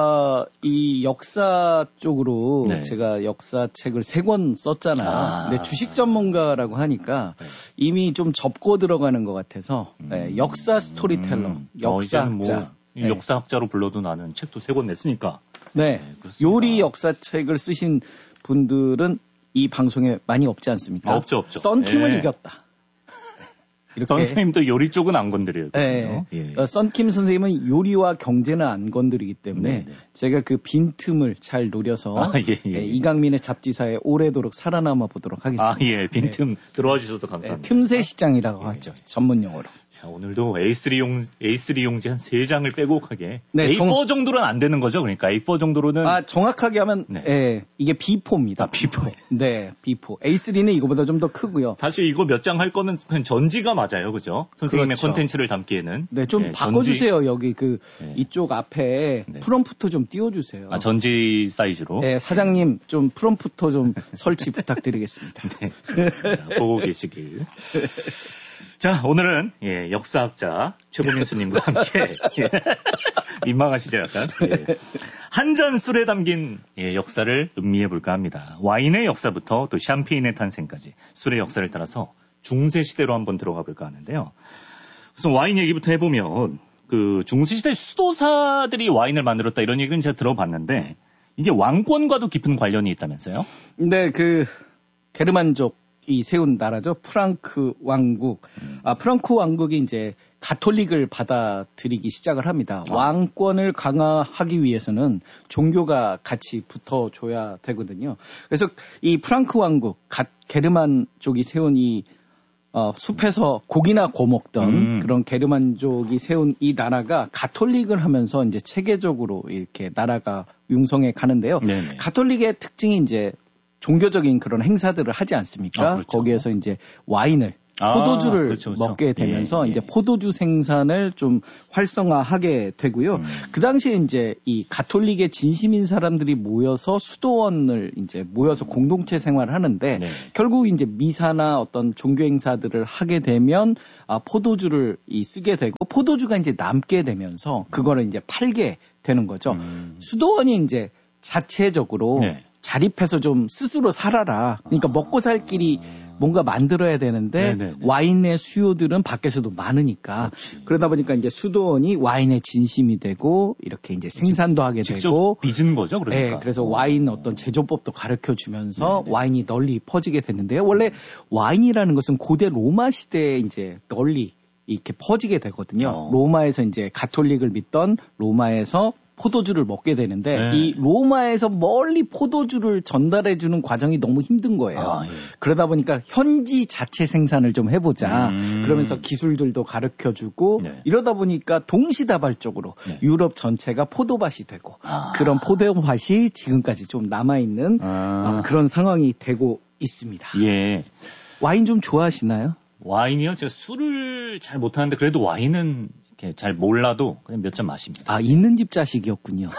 이 역사 쪽으로 네. 제가 역사책을 3권 썼잖아요. 근데 주식 전문가라고 하니까 이미 좀 접고 들어가는 것 같아서, 역사 스토리텔러, 역사학자. 네. 역사학자로 불러도 나는 책도 3권 냈으니까. 네. 요리 역사책을 쓰신 분들은 이 방송에 많이 없지 않습니까? 없죠. 썬킴을 이겼다. 이렇게. 선생님도 요리 쪽은 안 건드려요. 네. 예. 썬킴 선생님은 요리와 경제는 안 건드리기 때문에 제가 그 빈틈을 잘 노려서 이강민의 잡지사에 오래도록 살아남아 보도록 하겠습니다. 빈틈 들어와 주셔서 감사합니다. 틈새 시장이라고 하죠. 전문 용어로. 자, 오늘도 A3 용지 한 3장을 빼곡하게. A4 정도로는 안 되는 거죠? 그러니까 A4 정도로는. 정확하게 하면, 이게 B4입니다. B4. 네, B4. A3는 이거보다 좀 더 크고요. 사실 이거 몇 장 할 거는 그냥 전지가 맞아요. 그죠? 선생님의 콘텐츠를 담기에는. 네, 좀 바꿔주세요. 여기 이쪽 앞에 프롬프터 좀 띄워주세요. 전지 사이즈로. 네, 사장님 좀 프롬프터 좀 설치 부탁드리겠습니다. 네. 보고 계시길. 자, 오늘은 역사학자 최고민수님과 함께 민망하시죠 약간. 한 잔 술에 담긴 역사를 음미해볼까 합니다. 와인의 역사부터 또 샴페인의 탄생까지 술의 역사를 따라서 중세시대로 한번 들어가 볼까 하는데요. 우선 와인 얘기부터 해보면 그 중세시대 수도사들이 와인을 만들었다 이런 얘기는 제가 들어봤는데 이게 왕권과도 깊은 관련이 있다면서요? 네, 게르만족 이 세운 나라죠. 프랑크 왕국. 프랑크 왕국이 이제 가톨릭을 받아들이기 시작을 합니다. 왕권을 강화하기 위해서는 종교가 같이 붙어줘야 되거든요. 그래서 이 프랑크 왕국, 게르만족이 세운 이 숲에서 고기나 구워먹던 그런 게르만족이 세운 이 나라가 가톨릭을 하면서 이제 체계적으로 이렇게 나라가 융성해 가는데요. 네네. 가톨릭의 특징이 이제 종교적인 그런 행사들을 하지 않습니까? 그렇죠. 거기에서 이제 와인을 포도주를 그렇죠. 먹게 되면서 이제 포도주 생산을 좀 활성화하게 되고요. 그 당시에 이제 이 가톨릭의 진심인 사람들이 모여서 수도원을 이제 모여서 공동체 생활을 하는데 결국 이제 미사나 어떤 종교 행사들을 하게 되면 포도주를 쓰게 되고 포도주가 이제 남게 되면서 그거를 이제 팔게 되는 거죠. 수도원이 이제 자체적으로 자립해서 좀 스스로 살아라. 그러니까 먹고 살 길이 뭔가 만들어야 되는데 와인의 수요들은 밖에서도 많으니까 그러다 보니까 이제 수도원이 와인의 진심이 되고 이렇게 이제 생산도 하게 되고 빚은 거죠, 그러니까. 네, 그래서 와인 어떤 제조법도 가르쳐 주면서 와인이 널리 퍼지게 됐는데요. 원래 와인이라는 것은 고대 로마 시대에 이제 널리 이렇게 퍼지게 되거든요. 로마에서 이제 가톨릭을 믿던 로마에서 포도주를 먹게 되는데 이 로마에서 멀리 포도주를 전달해주는 과정이 너무 힘든 거예요. 그러다 보니까 현지 자체 생산을 좀 해보자. 그러면서 기술들도 가르쳐주고 이러다 보니까 동시다발적으로 유럽 전체가 포도밭이 되고 그런 포도밭이 지금까지 좀 남아있는 그런 상황이 되고 있습니다. 예. 와인 좀 좋아하시나요? 와인이요? 제가 술을 잘 못하는데 그래도 와인은 이렇게 잘 몰라도 그냥 몇 잔 마십니다. 있는 집 자식이었군요.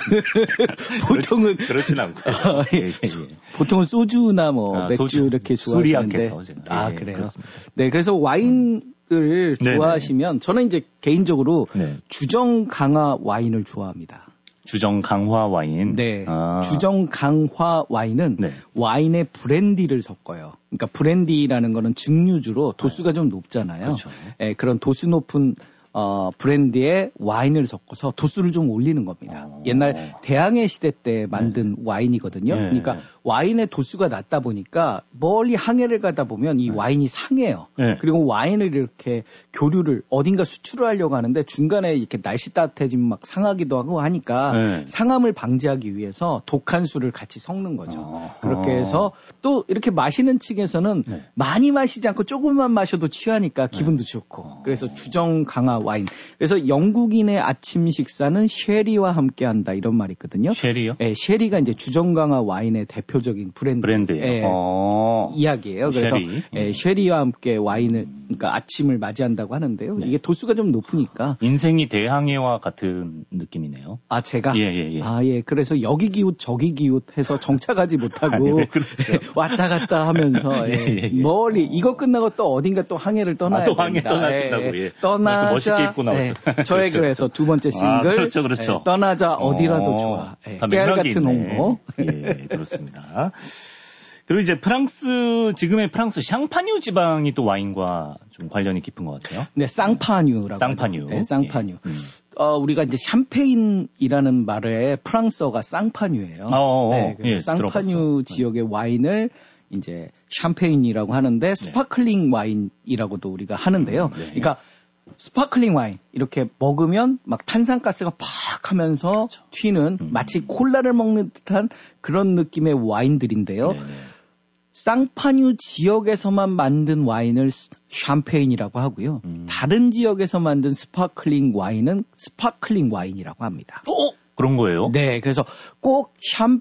보통은 그렇진 않고요. 보통은 소주나 맥주 소주, 이렇게 좋아하시는데. 술이 약해서 제가. 그래요. 그렇습니다. 네, 그래서 와인을 좋아하시면 저는 이제 개인적으로 주정 강화 와인을 좋아합니다. 주정 강화 와인. 네. 주정 강화 와인은 와인에 브랜디를 섞어요. 그러니까 브랜디라는 거는 증류주로 도수가 좀 높잖아요. 그렇죠. 네, 그런 도수 높은 브랜디에 와인을 섞어서 도수를 좀 올리는 겁니다. 옛날 대항해 시대 때 만든 와인이거든요. 그러니까 와인의 도수가 낮다 보니까 멀리 항해를 가다 보면 이 와인이 상해요. 그리고 와인을 이렇게 교류를 어딘가 수출을 하려고 하는데 중간에 이렇게 날씨 따뜻해지면 막 상하기도 하고 하니까 상함을 방지하기 위해서 독한 술을 같이 섞는 거죠. 그렇게 해서 또 이렇게 마시는 층에서는 많이 마시지 않고 조금만 마셔도 취하니까 기분도 좋고 그래서 주정 강화 와인. 그래서 영국인의 아침 식사는 쉐리와 함께한다 이런 말이 있거든요. 쉐리요? 네, 쉐리가 이제 주정 강화 와인의 대표적인 브랜드예요. 이야기예요. 그래서 쉐리와 함께 와인을 그러니까 아침을 맞이한다고 하는데요. 이게 도수가 좀 높으니까 인생이 대항해와 같은 느낌이네요. 제가 예. 그래서 여기 기웃 저기 기웃 해서 정착하지 못하고 왔다 갔다 하면서 멀리 이거 끝나고 또 어딘가 또 항해를 떠나야 또 항해 떠나신다고. 떠나자. 멋있게 입고 나오죠. 저의 그래서 두 번째 싱글. 그렇죠. 떠나자 어디라도 좋아. 깨알 같은 홍보. 예, 그렇습니다. 그리고 이제 지금의 프랑스 샹파뉴 지방이 또 와인과 좀 관련이 깊은 것 같아요. 네, 쌍파뉴라고. 쌍파뉴. 네, 쌍파뉴. 우리가 이제 샴페인이라는 말의 프랑스어가 쌍파뉴예요. 쌍파뉴 들어봤어. 지역의 와인을 이제 샴페인이라고 하는데 스파클링 와인이라고도 우리가 하는데요. 그러니까 스파클링 와인 이렇게 먹으면 막 탄산가스가 팍 하면서 튀는 마치 콜라를 먹는 듯한 그런 느낌의 와인들인데요. 쌍파뉴 지역에서만 만든 와인을 샴페인이라고 하고요. 다른 지역에서 만든 스파클링 와인은 스파클링 와인이라고 합니다. 그런 거예요? 네, 그래서 꼭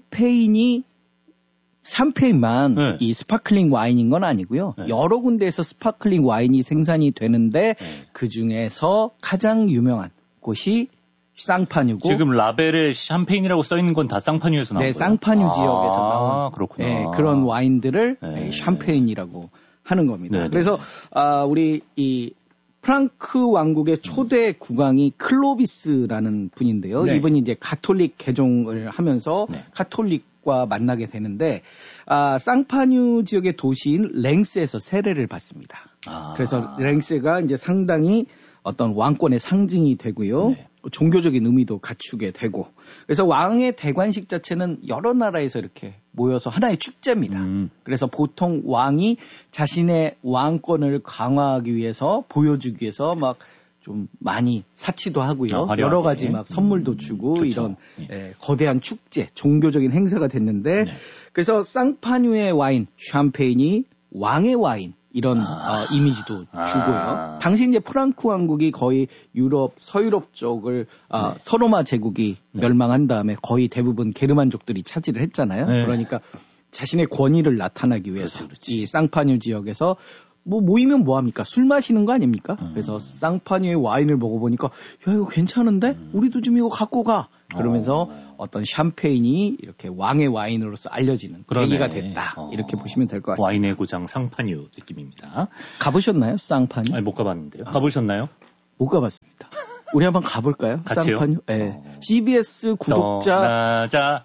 샴페인만 이 스파클링 와인인 건 아니고요. 여러 군데에서 스파클링 와인이 생산이 되는데 그 중에서 가장 유명한 곳이 쌍파뉴고 지금 라벨에 샴페인이라고 써 있는 건 다 쌍파뉴에서 나온 거예요? 네, 쌍파뉴 지역에서 나온 그렇구나. 그런 와인들을 샴페인이라고 하는 겁니다. 그래서 우리 이 프랑크 왕국의 초대 국왕이 클로비스라는 분인데요. 이분이 이제 가톨릭 개종을 하면서 가톨릭과 만나게 되는데 쌍파뉴 지역의 도시인 랭스에서 세례를 받습니다. 그래서 랭스가 이제 상당히 어떤 왕권의 상징이 되고요. 종교적인 의미도 갖추게 되고. 그래서 왕의 대관식 자체는 여러 나라에서 이렇게 모여서 하나의 축제입니다. 그래서 보통 왕이 자신의 왕권을 강화하기 위해서 보여주기 위해서 막 좀 많이 사치도 하고요. 여러 가지 막 선물도 주고 이런 거대한 축제, 종교적인 행사가 됐는데 그래서 쌍파뉴의 와인, 샴페인이 왕의 와인 이런 이미지도 주고요. 당시 이제 프랑크 왕국이 거의 유럽, 서유럽 쪽을 서로마 제국이 멸망한 다음에 거의 대부분 게르만족들이 차지를 했잖아요. 그러니까 자신의 권위를 나타나기 위해서 이 쌍파뉴 지역에서 뭐 모이면 뭐 합니까? 술 마시는 거 아닙니까? 그래서 쌍파뉴의 와인을 먹어보니까 야 이거 괜찮은데? 우리도 좀 이거 갖고 가. 그러면서 어떤 샴페인이 이렇게 왕의 와인으로서 알려지는 계기가 됐다. 이렇게 보시면 될 것 같습니다. 와인의 고장 쌍파뉴 느낌입니다. 가보셨나요? 쌍파뉴? 아니 못 가봤는데요. 가보셨나요? 못 가봤습니다. 우리 한번 가볼까요? 같이요? 쌍파뉴? 네. CBS 구독자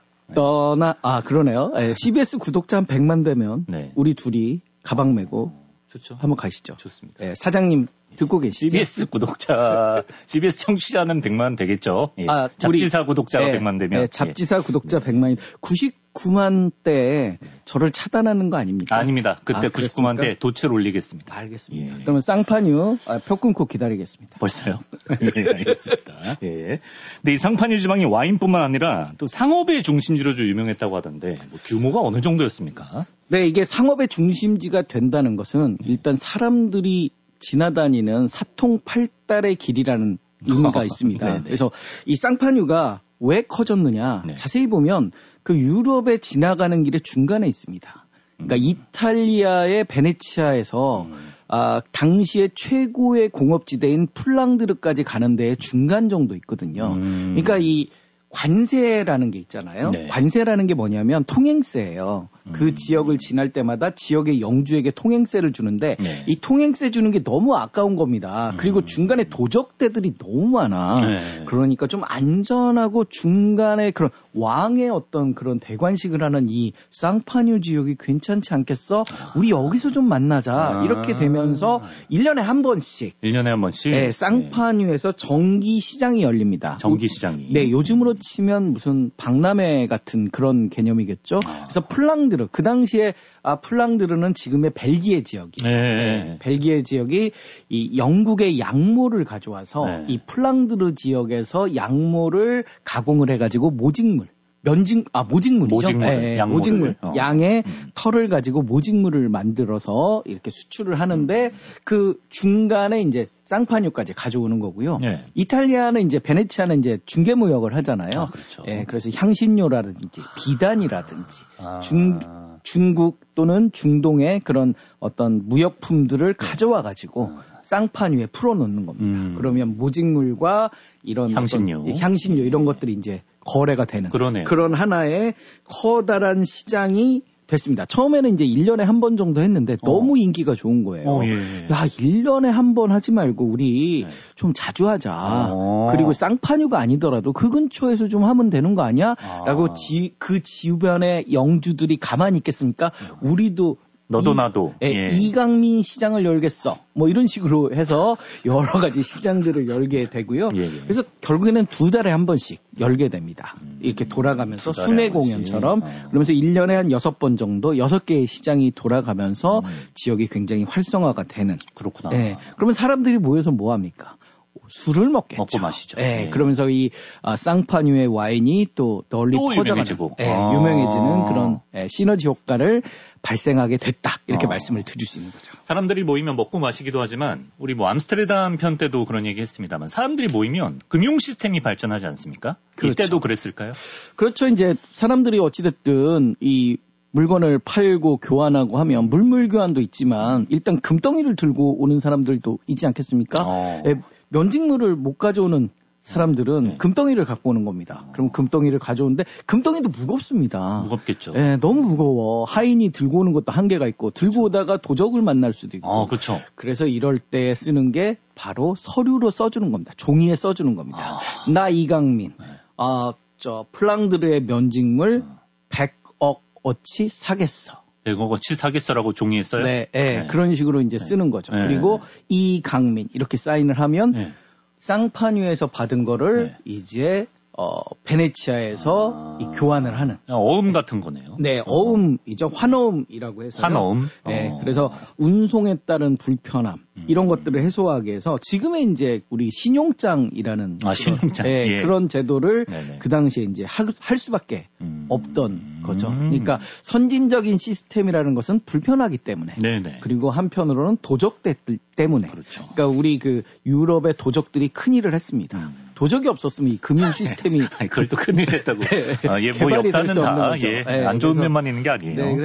그러네요. 네. CBS 구독자 한 100만 되면 네. 우리 둘이 가방 메고 좋죠. 한번 가시죠. 좋습니다. 네, 사장님 듣고 계시죠? CBS 구독자, CBS 청취자는 100만 되겠죠. 예. 잡지사 구독자가 100만 되면. 네, 잡지사 구독자 100만이 99만 때 저를 차단하는 거 아닙니까? 아닙니다. 그때 99만 때 도출 올리겠습니다. 알겠습니다. 그러면 쌍파뉴 표 끊고 기다리겠습니다. 벌써요? 예, 알겠습니다. 예. 근데 이 쌍파뉴 지방이 와인뿐만 아니라 또 상업의 중심지로 좀 유명했다고 하던데 뭐 규모가 어느 정도였습니까? 네, 이게 상업의 중심지가 된다는 것은 일단 사람들이 지나다니는 사통팔달의 길이라는 의미가 있습니다. 그래서 이 쌍파뉴가 왜 커졌느냐 자세히 보면 그 유럽에 지나가는 길의 중간에 있습니다. 그러니까 이탈리아의 베네치아에서 당시에 최고의 공업지대인 플랑드르까지 가는 데에 중간 정도 있거든요. 그러니까 이 관세라는 게 있잖아요. 네. 관세라는 게 뭐냐면 통행세예요. 그 지역을 지날 때마다 지역의 영주에게 통행세를 주는데 이 통행세 주는 게 너무 아까운 겁니다. 그리고 중간에 도적대들이 너무 많아. 그러니까 좀 안전하고 중간에 그런 왕의 어떤 그런 대관식을 하는 이 쌍파뉴 지역이 괜찮지 않겠어? 우리 여기서 좀 만나자. 이렇게 되면서 1년에 한 번씩. 1년에 한 번씩? 네, 쌍파뉴에서 정기 시장이 열립니다. 정기 시장이. 네, 요즘으로 치면 무슨 박람회 같은 그런 개념이겠죠. 그래서 플랑드르, 그 당시에 플랑드르는 지금의 벨기에 지역이, 벨기에 지역이 이 영국의 양모를 가져와서 이 플랑드르 지역에서 양모를 가공을 해가지고 모직물. 모직물이죠. 모직물. 양의 털을 가지고 모직물을 만들어서 이렇게 수출을 하는데 그 중간에 이제 쌍파뉴까지 가져오는 거고요. 이탈리아는 이제 베네치아는 이제 중개무역을 하잖아요. 그렇죠. 그래서 향신료라든지 비단이라든지 중국 또는 중동의 그런 어떤 무역품들을 가져와 가지고 쌍파뉴에 풀어놓는 겁니다. 그러면 모직물과 이런 향신료 이런 것들이 이제 거래가 되는 그런 하나의 커다란 시장이 됐습니다. 처음에는 이제 1년에 한 번 정도 했는데 너무 인기가 좋은 거예요. 야, 1년에 한 번 하지 말고 우리 좀 자주 하자. 그리고 쌍파뉴가 아니더라도 그 근처에서 좀 하면 되는 거 아니야? 라고 그 주변의 영주들이 가만히 있겠습니까? 우리도 너도 나도. 이강민 시장을 열겠어. 뭐 이런 식으로 해서 여러 가지 시장들을 열게 되고요. 그래서 결국에는 2달에 한 번씩 열게 됩니다. 이렇게 돌아가면서 순회 공연처럼. 그러면서 1년에 한 6번 정도 6개의 시장이 돌아가면서 지역이 굉장히 활성화가 되는. 그렇구나. 그러면 사람들이 모여서 뭐 합니까? 술을 먹겠죠. 먹고 마시죠. 그러면서 이 쌍파뉴의 와인이 또 널리 퍼져가지고 유명해지는 그런 시너지 효과를 발생하게 됐다. 이렇게 말씀을 드릴 수 있는 거죠. 사람들이 모이면 먹고 마시기도 하지만 우리 뭐 암스테르담 편 때도 그런 얘기 했습니다만 사람들이 모이면 금융 시스템이 발전하지 않습니까? 그렇죠. 이때도 그랬을까요? 그렇죠. 이제 사람들이 어찌됐든 이 물건을 팔고 교환하고 하면 물물 교환도 있지만 일단 금덩이를 들고 오는 사람들도 있지 않겠습니까? 면직물을 못 가져오는 사람들은 금덩이를 갖고 오는 겁니다. 그럼 금덩이를 가져오는데 금덩이도 무겁습니다. 무겁겠죠. 너무 무거워. 하인이 들고 오는 것도 한계가 있고 들고 오다가 도적을 만날 수도 있고. 그렇죠. 그래서 이럴 때 쓰는 게 바로 서류로 써주는 겁니다. 종이에 써주는 겁니다. 나 이강민, 플랑드르의 면직물 100억 어치 사겠어. 100억 어치 사겠어라고 종이에 써요? 네. 그런 식으로 이제 쓰는 거죠. 그리고 이강민 이렇게 사인을 하면 쌍파뉴에서 받은 거를 이제 베네치아에서 이 교환을 하는 어음 같은 거네요. 네, 어음이죠. 환어음이라고 해서 환어음. 네, 그래서 운송에 따른 불편함 이런 것들을 해소하기 위해서 지금의 이제 우리 신용장이라는 신용장 그런 제도를 그 당시에 이제 할 수밖에 없던 거죠. 그러니까 선진적인 시스템이라는 것은 불편하기 때문에 그리고 한편으로는 도적들 때문에 그러니까 우리 그 유럽의 도적들이 큰 일을 했습니다. 도적이 없었으면 이 금융 시스템이 그걸 또 큰일 했다고. 뭐 역사는 다 안 좋은 면만 있는 게 아니에요. 그래서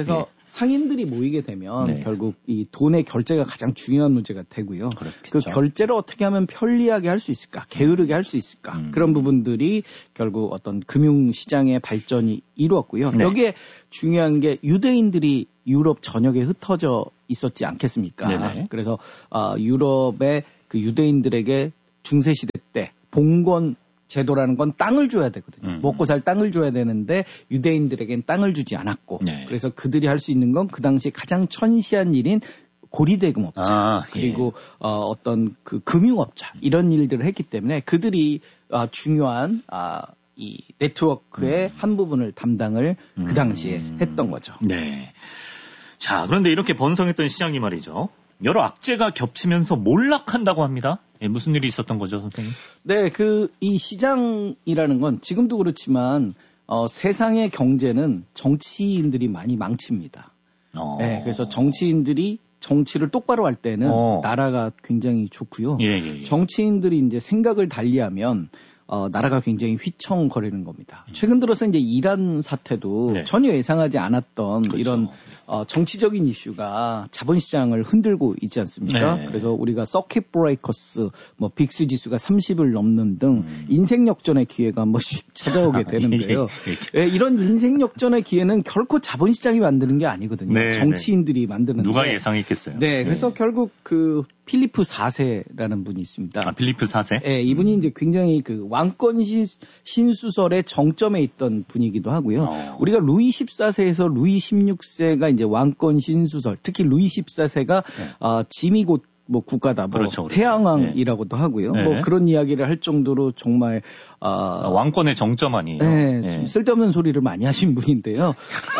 상인들이 모이게 되면 결국 이 돈의 결제가 가장 중요한 문제가 되고요. 그렇겠죠. 그 결제를 어떻게 하면 편리하게 할 수 있을까, 게으르게 할 수 있을까 그런 부분들이 결국 어떤 금융시장의 발전이 이루었고요. 여기에 중요한 게 유대인들이 유럽 전역에 흩어져 있었지 않겠습니까? 그래서 유럽의 그 유대인들에게 중세시대 때 봉건 제도라는 건 땅을 줘야 되거든요. 먹고 살 땅을 줘야 되는데 유대인들에겐 땅을 주지 않았고 그래서 그들이 할 수 있는 건 그 당시 가장 천시한 일인 고리대금업자 그리고 어떤 그 금융업자 이런 일들을 했기 때문에 그들이 중요한 이 네트워크의 한 부분을 담당을 그 당시에 했던 거죠. 네. 자, 그런데 이렇게 번성했던 시장이 말이죠. 여러 악재가 겹치면서 몰락한다고 합니다. 무슨 일이 있었던 거죠, 선생님? 네, 이 시장이라는 건 지금도 그렇지만 세상의 경제는 정치인들이 많이 망칩니다. 네, 그래서 정치인들이 정치를 똑바로 할 때는 나라가 굉장히 좋고요. 정치인들이 이제 생각을 달리하면 나라가 굉장히 휘청거리는 겁니다. 최근 들어서 이제 이란 사태도 전혀 예상하지 않았던 이런 정치적인 이슈가 자본시장을 흔들고 있지 않습니까? 그래서 우리가 서킷 브레이커스, 빅스 지수가 30을 넘는 등 인생 역전의 기회가 한 번씩 찾아오게 되는데요. 이런 인생 역전의 기회는 결코 자본시장이 만드는 게 아니거든요. 정치인들이 만드는데. 누가 예상했겠어요? 네, 그래서 결국 그 필리프 4세라는 분이 있습니다. 필리프 4세? 네, 이분이 이제 굉장히 그 왕권 신수설의 정점에 있던 분이기도 하고요. 우리가 루이 14세에서 루이 16세가 이제 왕권 신수설, 특히 루이 14세가 짐이 곧 국가다, 그렇죠. 태양왕이라고도 하고요. 그런 이야기를 할 정도로 정말 왕권의 정점 아니에요. 좀 쓸데없는 소리를 많이 하신 분인데요.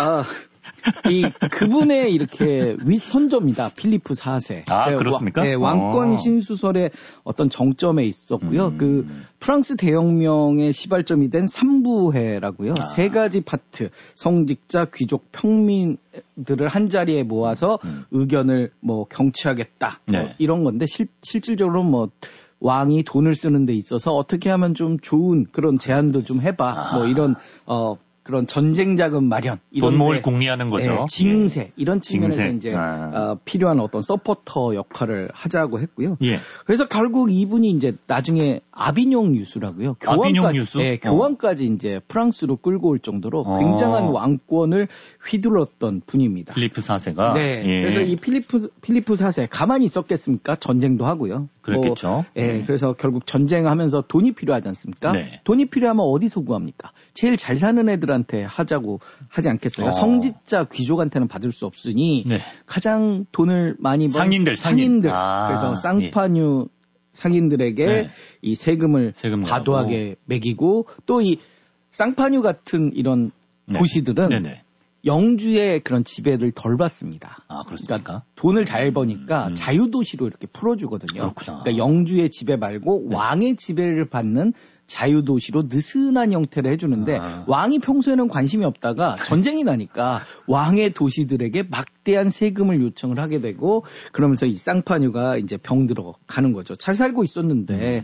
그분의 이렇게 윗선조입니다. 필리프 4세. 그렇습니까? 네, 왕권 신수설의 어떤 정점에 있었고요. 그 프랑스 대혁명의 시발점이 된 3부회라고요. 세 가지 파트, 성직자, 귀족, 평민들을 한 자리에 모아서 의견을 경취하겠다. 이런 건데 실질적으로 왕이 돈을 쓰는 데 있어서 어떻게 하면 좀 좋은 그런 제안도 좀 해봐. 이런 그런 전쟁 자금 마련, 돈 모을 궁리하는 거죠. 징세 이런 측면에서 이제 필요한 어떤 서포터 역할을 하자고 했고요. 그래서 결국 이분이 이제 나중에 아비뇽 유수라고요. 아비뇽 유수? 네, 교황까지 이제 프랑스로 끌고 올 정도로 굉장한 왕권을 휘둘렀던 분입니다. 필리프 4세가. 네. 그래서 이 필리프 4세 가만히 있었겠습니까? 전쟁도 하고요. 그랬겠죠. 그래서 결국 전쟁하면서 돈이 필요하지 않습니까? 돈이 필요하면 어디서 구합니까? 제일 잘 사는 애들한테 하자고 하지 않겠어요? 성직자 귀족한테는 받을 수 없으니 가장 돈을 많이 번 상인들. 그래서 쌍파뉴 상인들에게 이 세금을 과도하게 매기고 또 이 쌍파뉴 같은 이런 도시들은 영주의 그런 지배를 덜 받습니다. 그렇습니까? 그러니까 돈을 잘 버니까 자유도시로 이렇게 풀어주거든요. 그러니까 영주의 지배 말고 왕의 지배를 받는 자유도시로 느슨한 형태를 해주는데 왕이 평소에는 관심이 없다가 전쟁이 나니까 왕의 도시들에게 막대한 세금을 요청을 하게 되고 그러면서 이 쌍파뉴가 이제 병들어 가는 거죠. 잘 살고 있었는데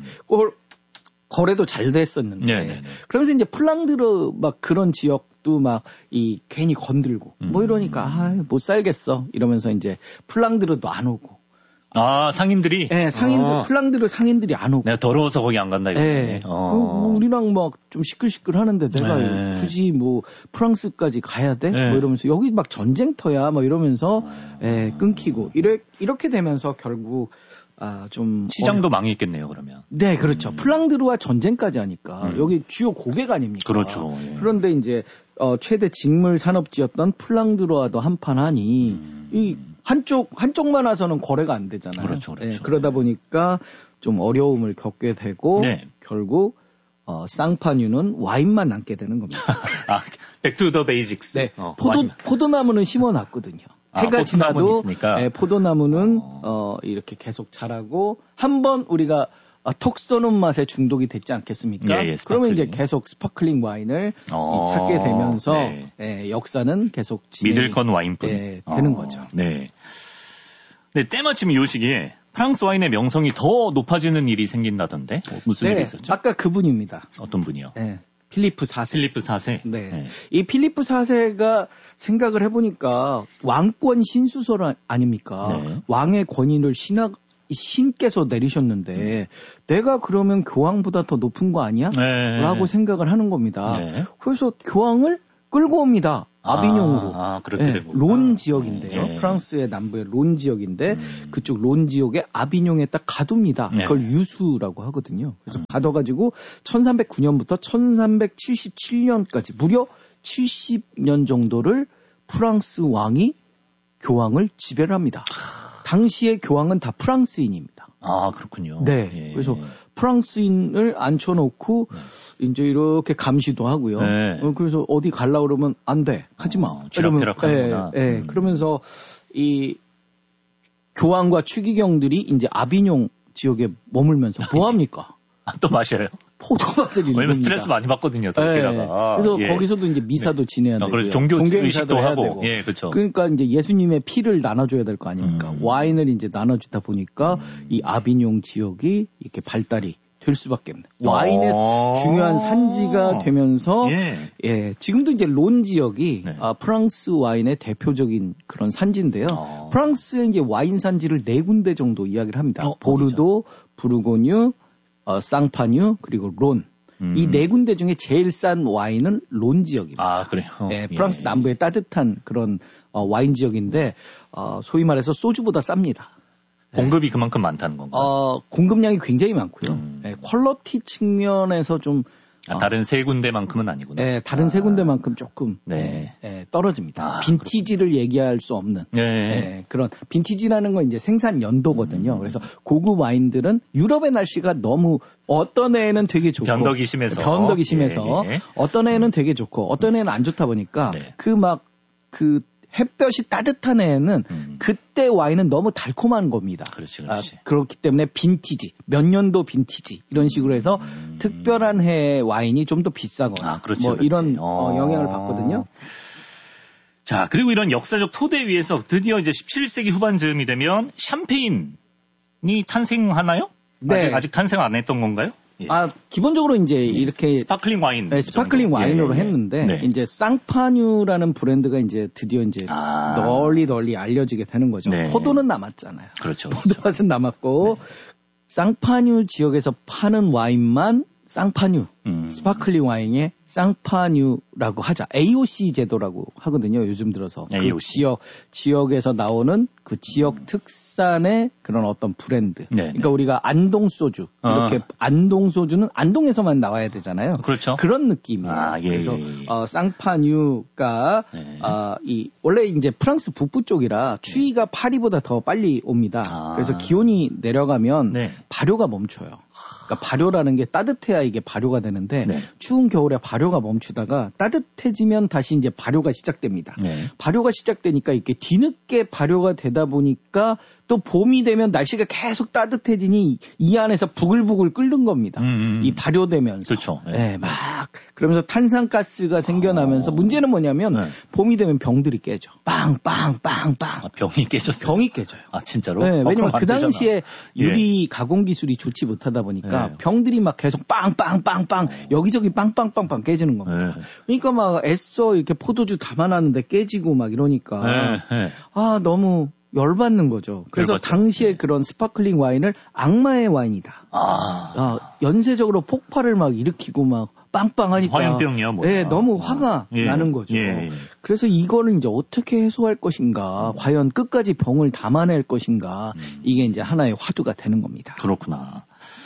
거래도 잘 됐었는데 그러면서 이제 플랑드르 막 그런 지역도 막 이 괜히 건들고 이러니까 못 살겠어 이러면서 이제 플랑드르도 안 오고. 상인들이? 네, 플랑드르 상인들이 안 오고. 내가 더러워서 거기 안 간다, 이거네. 우리랑 막 좀 시끌시끌 하는데 내가 굳이 프랑스까지 가야 돼? 이러면서 여기 막 전쟁터야, 이러면서, 끊기고. 이렇게 되면서 결국, 좀. 시장도 망했겠네요, 그러면. 네, 그렇죠. 플랑드르와 전쟁까지 하니까. 여기 주요 고객 아닙니까? 그렇죠. 그런데 이제, 최대 직물 산업지였던 플랑드르와도 한판하니, 한쪽만 와서는 거래가 안 되잖아요. 그렇죠. 그러다 보니까 좀 어려움을 겪게 되고, 결국, 쌍파뉴는 와인만 남게 되는 겁니다. back to the basics. 네. 포도나무는 심어놨거든요. 해가 지나도 포도나무는 이렇게 계속 자라고 한번 우리가 톡 쏘는 맛에 중독이 됐지 않겠습니까? 그러면 이제 계속 스파클링 와인을 찾게 되면서 역사는 계속 믿을 건 와인뿐 되는 거죠. 네. 때마침 이 시기에 프랑스 와인의 명성이 더 높아지는 일이 생긴다던데 무슨 일이 있었죠? 아까 그분입니다. 어떤 분이요? 필리프 4세. 필리프 4세. 네. 네. 이 필리프 4세가 생각을 해보니까 왕권 신수설 아닙니까? 네. 왕의 권위를 신께서 내리셨는데 내가 그러면 교황보다 더 높은 거 아니야? 네. 라고 생각을 하는 겁니다. 네. 그래서 교황을 끌고 옵니다. 아비뇽으로. 그렇게 네, 론 지역인데요. 네. 프랑스의 남부의 론 지역인데 그쪽 론 지역에 아비뇽에 딱 가둡니다. 네. 그걸 유수라고 하거든요. 그래서 가둬가지고 1309년부터 1377년까지 무려 70년 정도를 프랑스 왕이 교황을 지배를 합니다. 당시의 교황은 다 프랑스인입니다. 그렇군요. 네. 예. 그래서 프랑스인을 앉혀놓고 이제 이렇게 감시도 하고요. 네. 그래서 어디 갈라 그러면 안 돼. 가지 마. 이러면 그러면서 이 교황과 추기경들이 이제 아비뇽 지역에 머물면서 뭐 합니까? 또 마셔요? 포도밭을 일릅니다. 왜냐면 스트레스 많이 받거든요. 거기다가. 그래서 거기서도 이제 미사도 지내야 되고. 그래서 종교 의식도 하고. 되고. 예, 그렇죠. 그러니까 이제 예수님의 피를 나눠줘야 될 거 아닙니까? 와인을 이제 나눠주다 보니까 이 아비뇽 지역이 이렇게 발달이 될 수밖에 없네. 와인의 중요한 산지가 되면서 지금도 이제 론 지역이 프랑스 와인의 대표적인 그런 산지인데요. 프랑스의 이제 와인 산지를 4군데 정도 이야기를 합니다. 보르도, 부르고뉴, 쌍파뉴 그리고 론. 이 4군데 중에 제일 싼 와인은 론 지역입니다. 그래요? 프랑스 남부의 따뜻한 그런 와인 지역인데 소위 말해서 소주보다 쌉니다. 공급이 그만큼 많다는 건가요? 공급량이 굉장히 많고요. 퀄리티 측면에서 좀 다른 세 군데만큼은 아니구나. 네, 다른 세 군데만큼 조금 떨어집니다. 빈티지를 얘기할 수 없는 그런 빈티지라는 건 이제 생산 연도거든요. 그래서 고급 와인들은 유럽의 날씨가 너무 어떤 애는 되게 좋고 변덕이 심해서 어떤 애는 되게 좋고 어떤 애는 안 좋다 보니까 그 햇볕이 따뜻한 애는 그때 와인은 너무 달콤한 겁니다. 그렇지. 그렇기 때문에 빈티지, 몇 년도 빈티지 이런 식으로 해서 특별한 해 와인이 좀 더 비싸거나 이런 영향을 받거든요. 자, 그리고 이런 역사적 토대 위에서 드디어 이제 17세기 후반 즈음이 되면 샴페인이 탄생하나요? 네. 아직 탄생 안 했던 건가요? 기본적으로 이제 이렇게 스파클링 와인, 스파클링 와인으로 했는데 이제 쌍파뉴라는 브랜드가 이제 드디어 이제 널리 알려지게 되는 거죠. 포도는 남았잖아요. 그렇죠. 포도밭은 남았고 쌍파뉴 지역에서 파는 와인만 쌍파뉴, 스파클링 와인에 쌍파뉴라고 하자. AOC 제도라고 하거든요. 요즘 들어서. AOC. 그 지역에서 나오는 그 지역 특산의 그런 어떤 브랜드. 그러니까 우리가 안동 소주. 이렇게 안동 소주는 안동에서만 나와야 되잖아요. 그렇죠. 그런 느낌이에요. 그래서 쌍파뉴가 원래 이제 프랑스 북부 쪽이라 추위가 파리보다 더 빨리 옵니다. 그래서 기온이 내려가면 발효가 멈춰요. 그러니까 발효라는 게 따뜻해야 이게 발효가 되는데 추운 겨울에 발효가 멈추다가 따뜻해지면 다시 이제 발효가 시작됩니다. 발효가 시작되니까 이렇게 뒤늦게 발효가 되다 보니까 또 봄이 되면 날씨가 계속 따뜻해지니 이 안에서 부글부글 끓는 겁니다. 이 발효되면서. 그렇죠. 막 그러면서 탄산가스가 생겨나면서 문제는 뭐냐면 봄이 되면 병들이 깨져. 빵빵빵빵. 병이 깨졌어요. 병이 깨져요. 진짜로? 왜냐면 그 당시에 유리 가공 기술이 좋지 못하다 보니까 병들이 막 계속 빵빵빵빵 여기저기 빵빵빵빵 깨지는 겁니다. 그러니까 막 애써 이렇게 포도주 담아놨는데 깨지고 막 이러니까 너무 열받는 거죠. 그래서 당시에 그런 스파클링 와인을 악마의 와인이다. 연쇄적으로 폭발을 막 일으키고 막 빵빵하니까. 화염병이요, 뭐. 너무 화가 나는 거죠. 그래서 이거를 이제 어떻게 해소할 것인가, 과연 끝까지 병을 담아낼 것인가, 이게 이제 하나의 화두가 되는 겁니다. 그렇구나.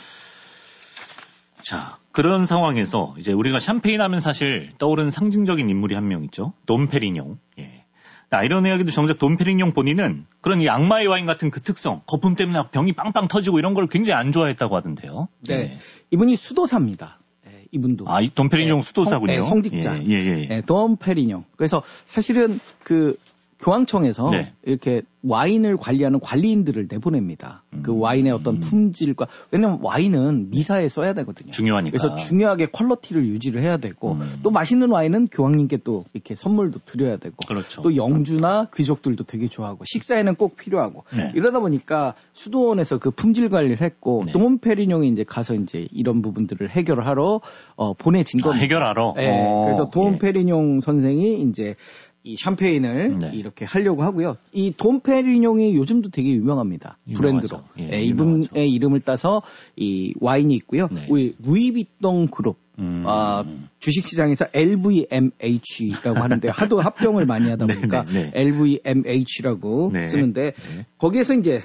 자, 그런 상황에서 이제 우리가 샴페인 하면 사실 떠오르는 상징적인 인물이 한 명 있죠. 돔페리뇽. 이런 이야기도 정작 돔페리뇽 본인은 그런 이 악마의 와인 같은 그 특성, 거품 때문에 병이 빵빵 터지고 이런 걸 굉장히 안 좋아했다고 하던데요. 이분이 수도사입니다. 이분도. 이 돔페리뇽 수도사군요. 성직자. 돔페리뇽. 그래서 사실은 그 교황청에서 네. 이렇게 와인을 관리하는 관리인들을 내보냅니다. 그 와인의 어떤 품질과 왜냐면 와인은 미사에 써야 되거든요. 중요하니까. 그래서 중요하게 퀄리티를 유지를 해야 되고 또 맛있는 와인은 교황님께 또 이렇게 선물도 드려야 되고 그렇죠. 또 영주나 귀족들도 되게 좋아하고 식사에는 꼭 필요하고 네. 이러다 보니까 수도원에서 그 품질 관리를 했고 네. 돔페리뇽이 이제 가서 이제 이런 부분들을 해결을 하러 보내진 겁니다. 해결하러. 네. 그래서 돔페리뇽 선생이 이제 이 샴페인을 네. 이렇게 하려고 하고요. 이 돔페리뇽이 요즘도 되게 유명합니다. 브랜드로. 예, 이분의 이름을 따서 이 와인이 있고요. 네. 우리 루이비통 그룹 주식시장에서 LVMH라고 하는데 하도 합병을 많이 하다 보니까 네, 네, 네. LVMH라고 네. 쓰는데 거기에서 이제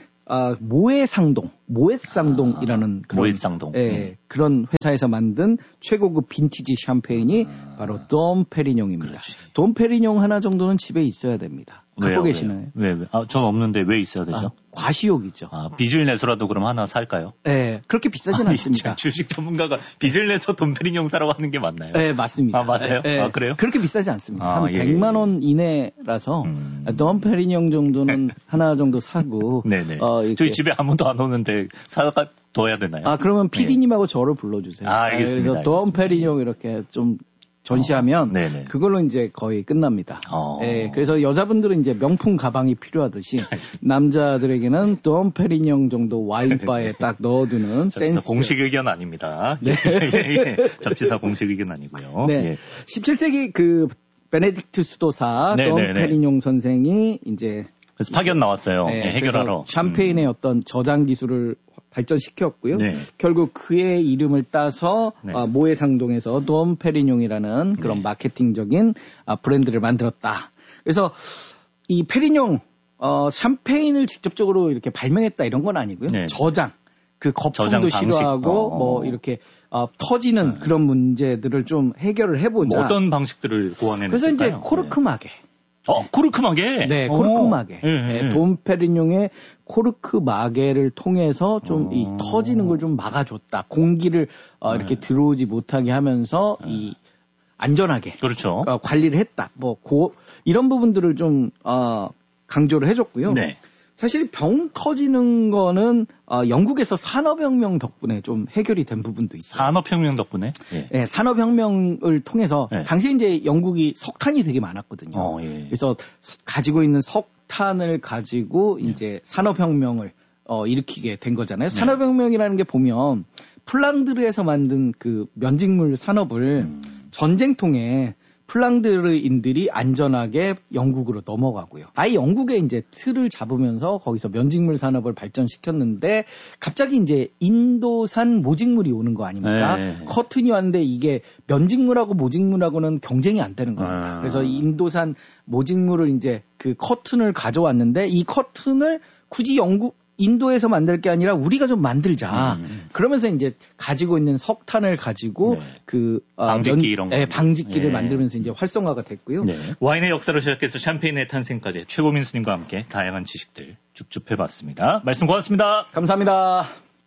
모에상동이라는 그런 모에상동. 그런 회사에서 만든 최고급 빈티지 샴페인이 바로 돔페리뇽입니다. 돔페리뇽 하나 정도는 집에 있어야 됩니다. 갖고 계시나요? 왜? 전 없는데 왜 있어야 되죠? 과시욕이죠. 빚을 내서라도 그럼 하나 살까요? 네, 그렇게 비싸진 않습니다. 주식 전문가가 빚을 내서 돔페리뇽 사라고 하는 게 맞나요? 네, 맞습니다. 맞아요? 네, 그래요? 그렇게 비싸지 않습니다. 한 100만 원 이내라서 돔페리뇽 정도는 하나 정도 사고. 네네. 저희 집에 아무도 안 오는데 사다 둬야 되나요? 그러면 PD님하고 저를 불러주세요. 알겠습니다. 그래서 돔페리뇽 이렇게 좀 전시하면 네네. 그걸로 이제 거의 끝납니다. 그래서 여자분들은 이제 명품 가방이 필요하듯이 남자들에게는 돔페리뇽 정도 와인바에 딱 넣어두는 센스. 공식 의견 아닙니다. 네. 잡지사 공식 의견 아니고요. 네. 예. 17세기 그 베네딕트 수도사 돔페리뇽 선생이 이제 그래서 파견 나왔어요. 해결하러. 샴페인의 어떤 저장 기술을 발전시켰고요. 네. 결국 그의 이름을 따서 모해상동에서 돔페리뇽이라는 그런 마케팅적인 브랜드를 만들었다. 그래서 이 페리뇽 샴페인을 직접적으로 이렇게 발명했다 이런 건 아니고요. 저장. 그 거품도 싫어하고 뭐 이렇게 터지는 그런 문제들을 좀 해결을 해보자. 뭐 어떤 방식들을 고안해냈을까요? 그래서 이제 코르크마개. 코르크마개? 네, 코르크마개. 네, 돔페리뇽의 코르크마개를 통해서 좀 이 터지는 걸 좀 막아줬다. 공기를 이렇게 들어오지 못하게 하면서 이 안전하게 그렇죠. 관리를 했다. 뭐 이런 부분들을 좀 강조를 해줬고요. 네. 사실 병 터지는 거는 영국에서 산업혁명 덕분에 좀 해결이 된 부분도 있어요. 산업혁명 덕분에? 네, 산업혁명을 통해서 당시에 이제 영국이 석탄이 되게 많았거든요. 그래서 가지고 있는 석탄을 가지고 이제 산업혁명을 일으키게 된 거잖아요. 산업혁명이라는 게 보면 플랑드르에서 만든 그 면직물 산업을 전쟁통에 플랑드르인들이 안전하게 영국으로 넘어가고요. 아예 영국에 이제 틀을 잡으면서 거기서 면직물 산업을 발전시켰는데 갑자기 이제 인도산 모직물이 오는 거 아닙니까? 커튼이 왔는데 이게 면직물하고 모직물하고는 경쟁이 안 되는 겁니다. 그래서 인도산 모직물을 이제 그 커튼을 가져왔는데 이 커튼을 굳이 인도에서 만들 게 아니라 우리가 좀 만들자. 그러면서 이제 가지고 있는 석탄을 가지고 방직기 이런 거. 방직기를 만들면서 이제 활성화가 됐고요. 와인의 역사로 시작해서 샴페인의 탄생까지 최고민수님과 함께 다양한 지식들 쭉쭉 해봤습니다. 말씀 고맙습니다. 감사합니다.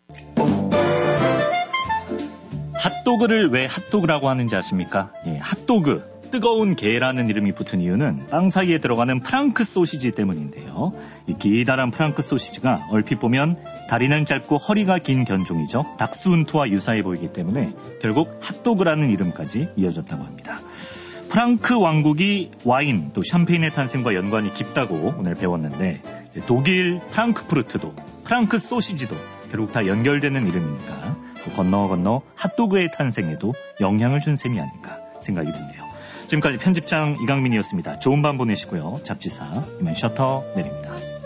핫도그를 왜 핫도그라고 하는지 아십니까? 핫도그. 뜨거운 게라는 이름이 붙은 이유는 빵 사이에 들어가는 프랑크 소시지 때문인데요. 이 기다란 프랑크 소시지가 얼핏 보면 다리는 짧고 허리가 긴 견종이죠. 닥스훈트와 유사해 보이기 때문에 결국 핫도그라는 이름까지 이어졌다고 합니다. 프랑크 왕국이 와인 또 샴페인의 탄생과 연관이 깊다고 오늘 배웠는데 독일 프랑크푸르트도 프랑크 소시지도 결국 다 연결되는 이름이니까 건너 핫도그의 탄생에도 영향을 준 셈이 아닌가 생각이 드네요. 지금까지 편집장 이강민이었습니다. 좋은 밤 보내시고요. 잡지사 이만 셔터 내립니다.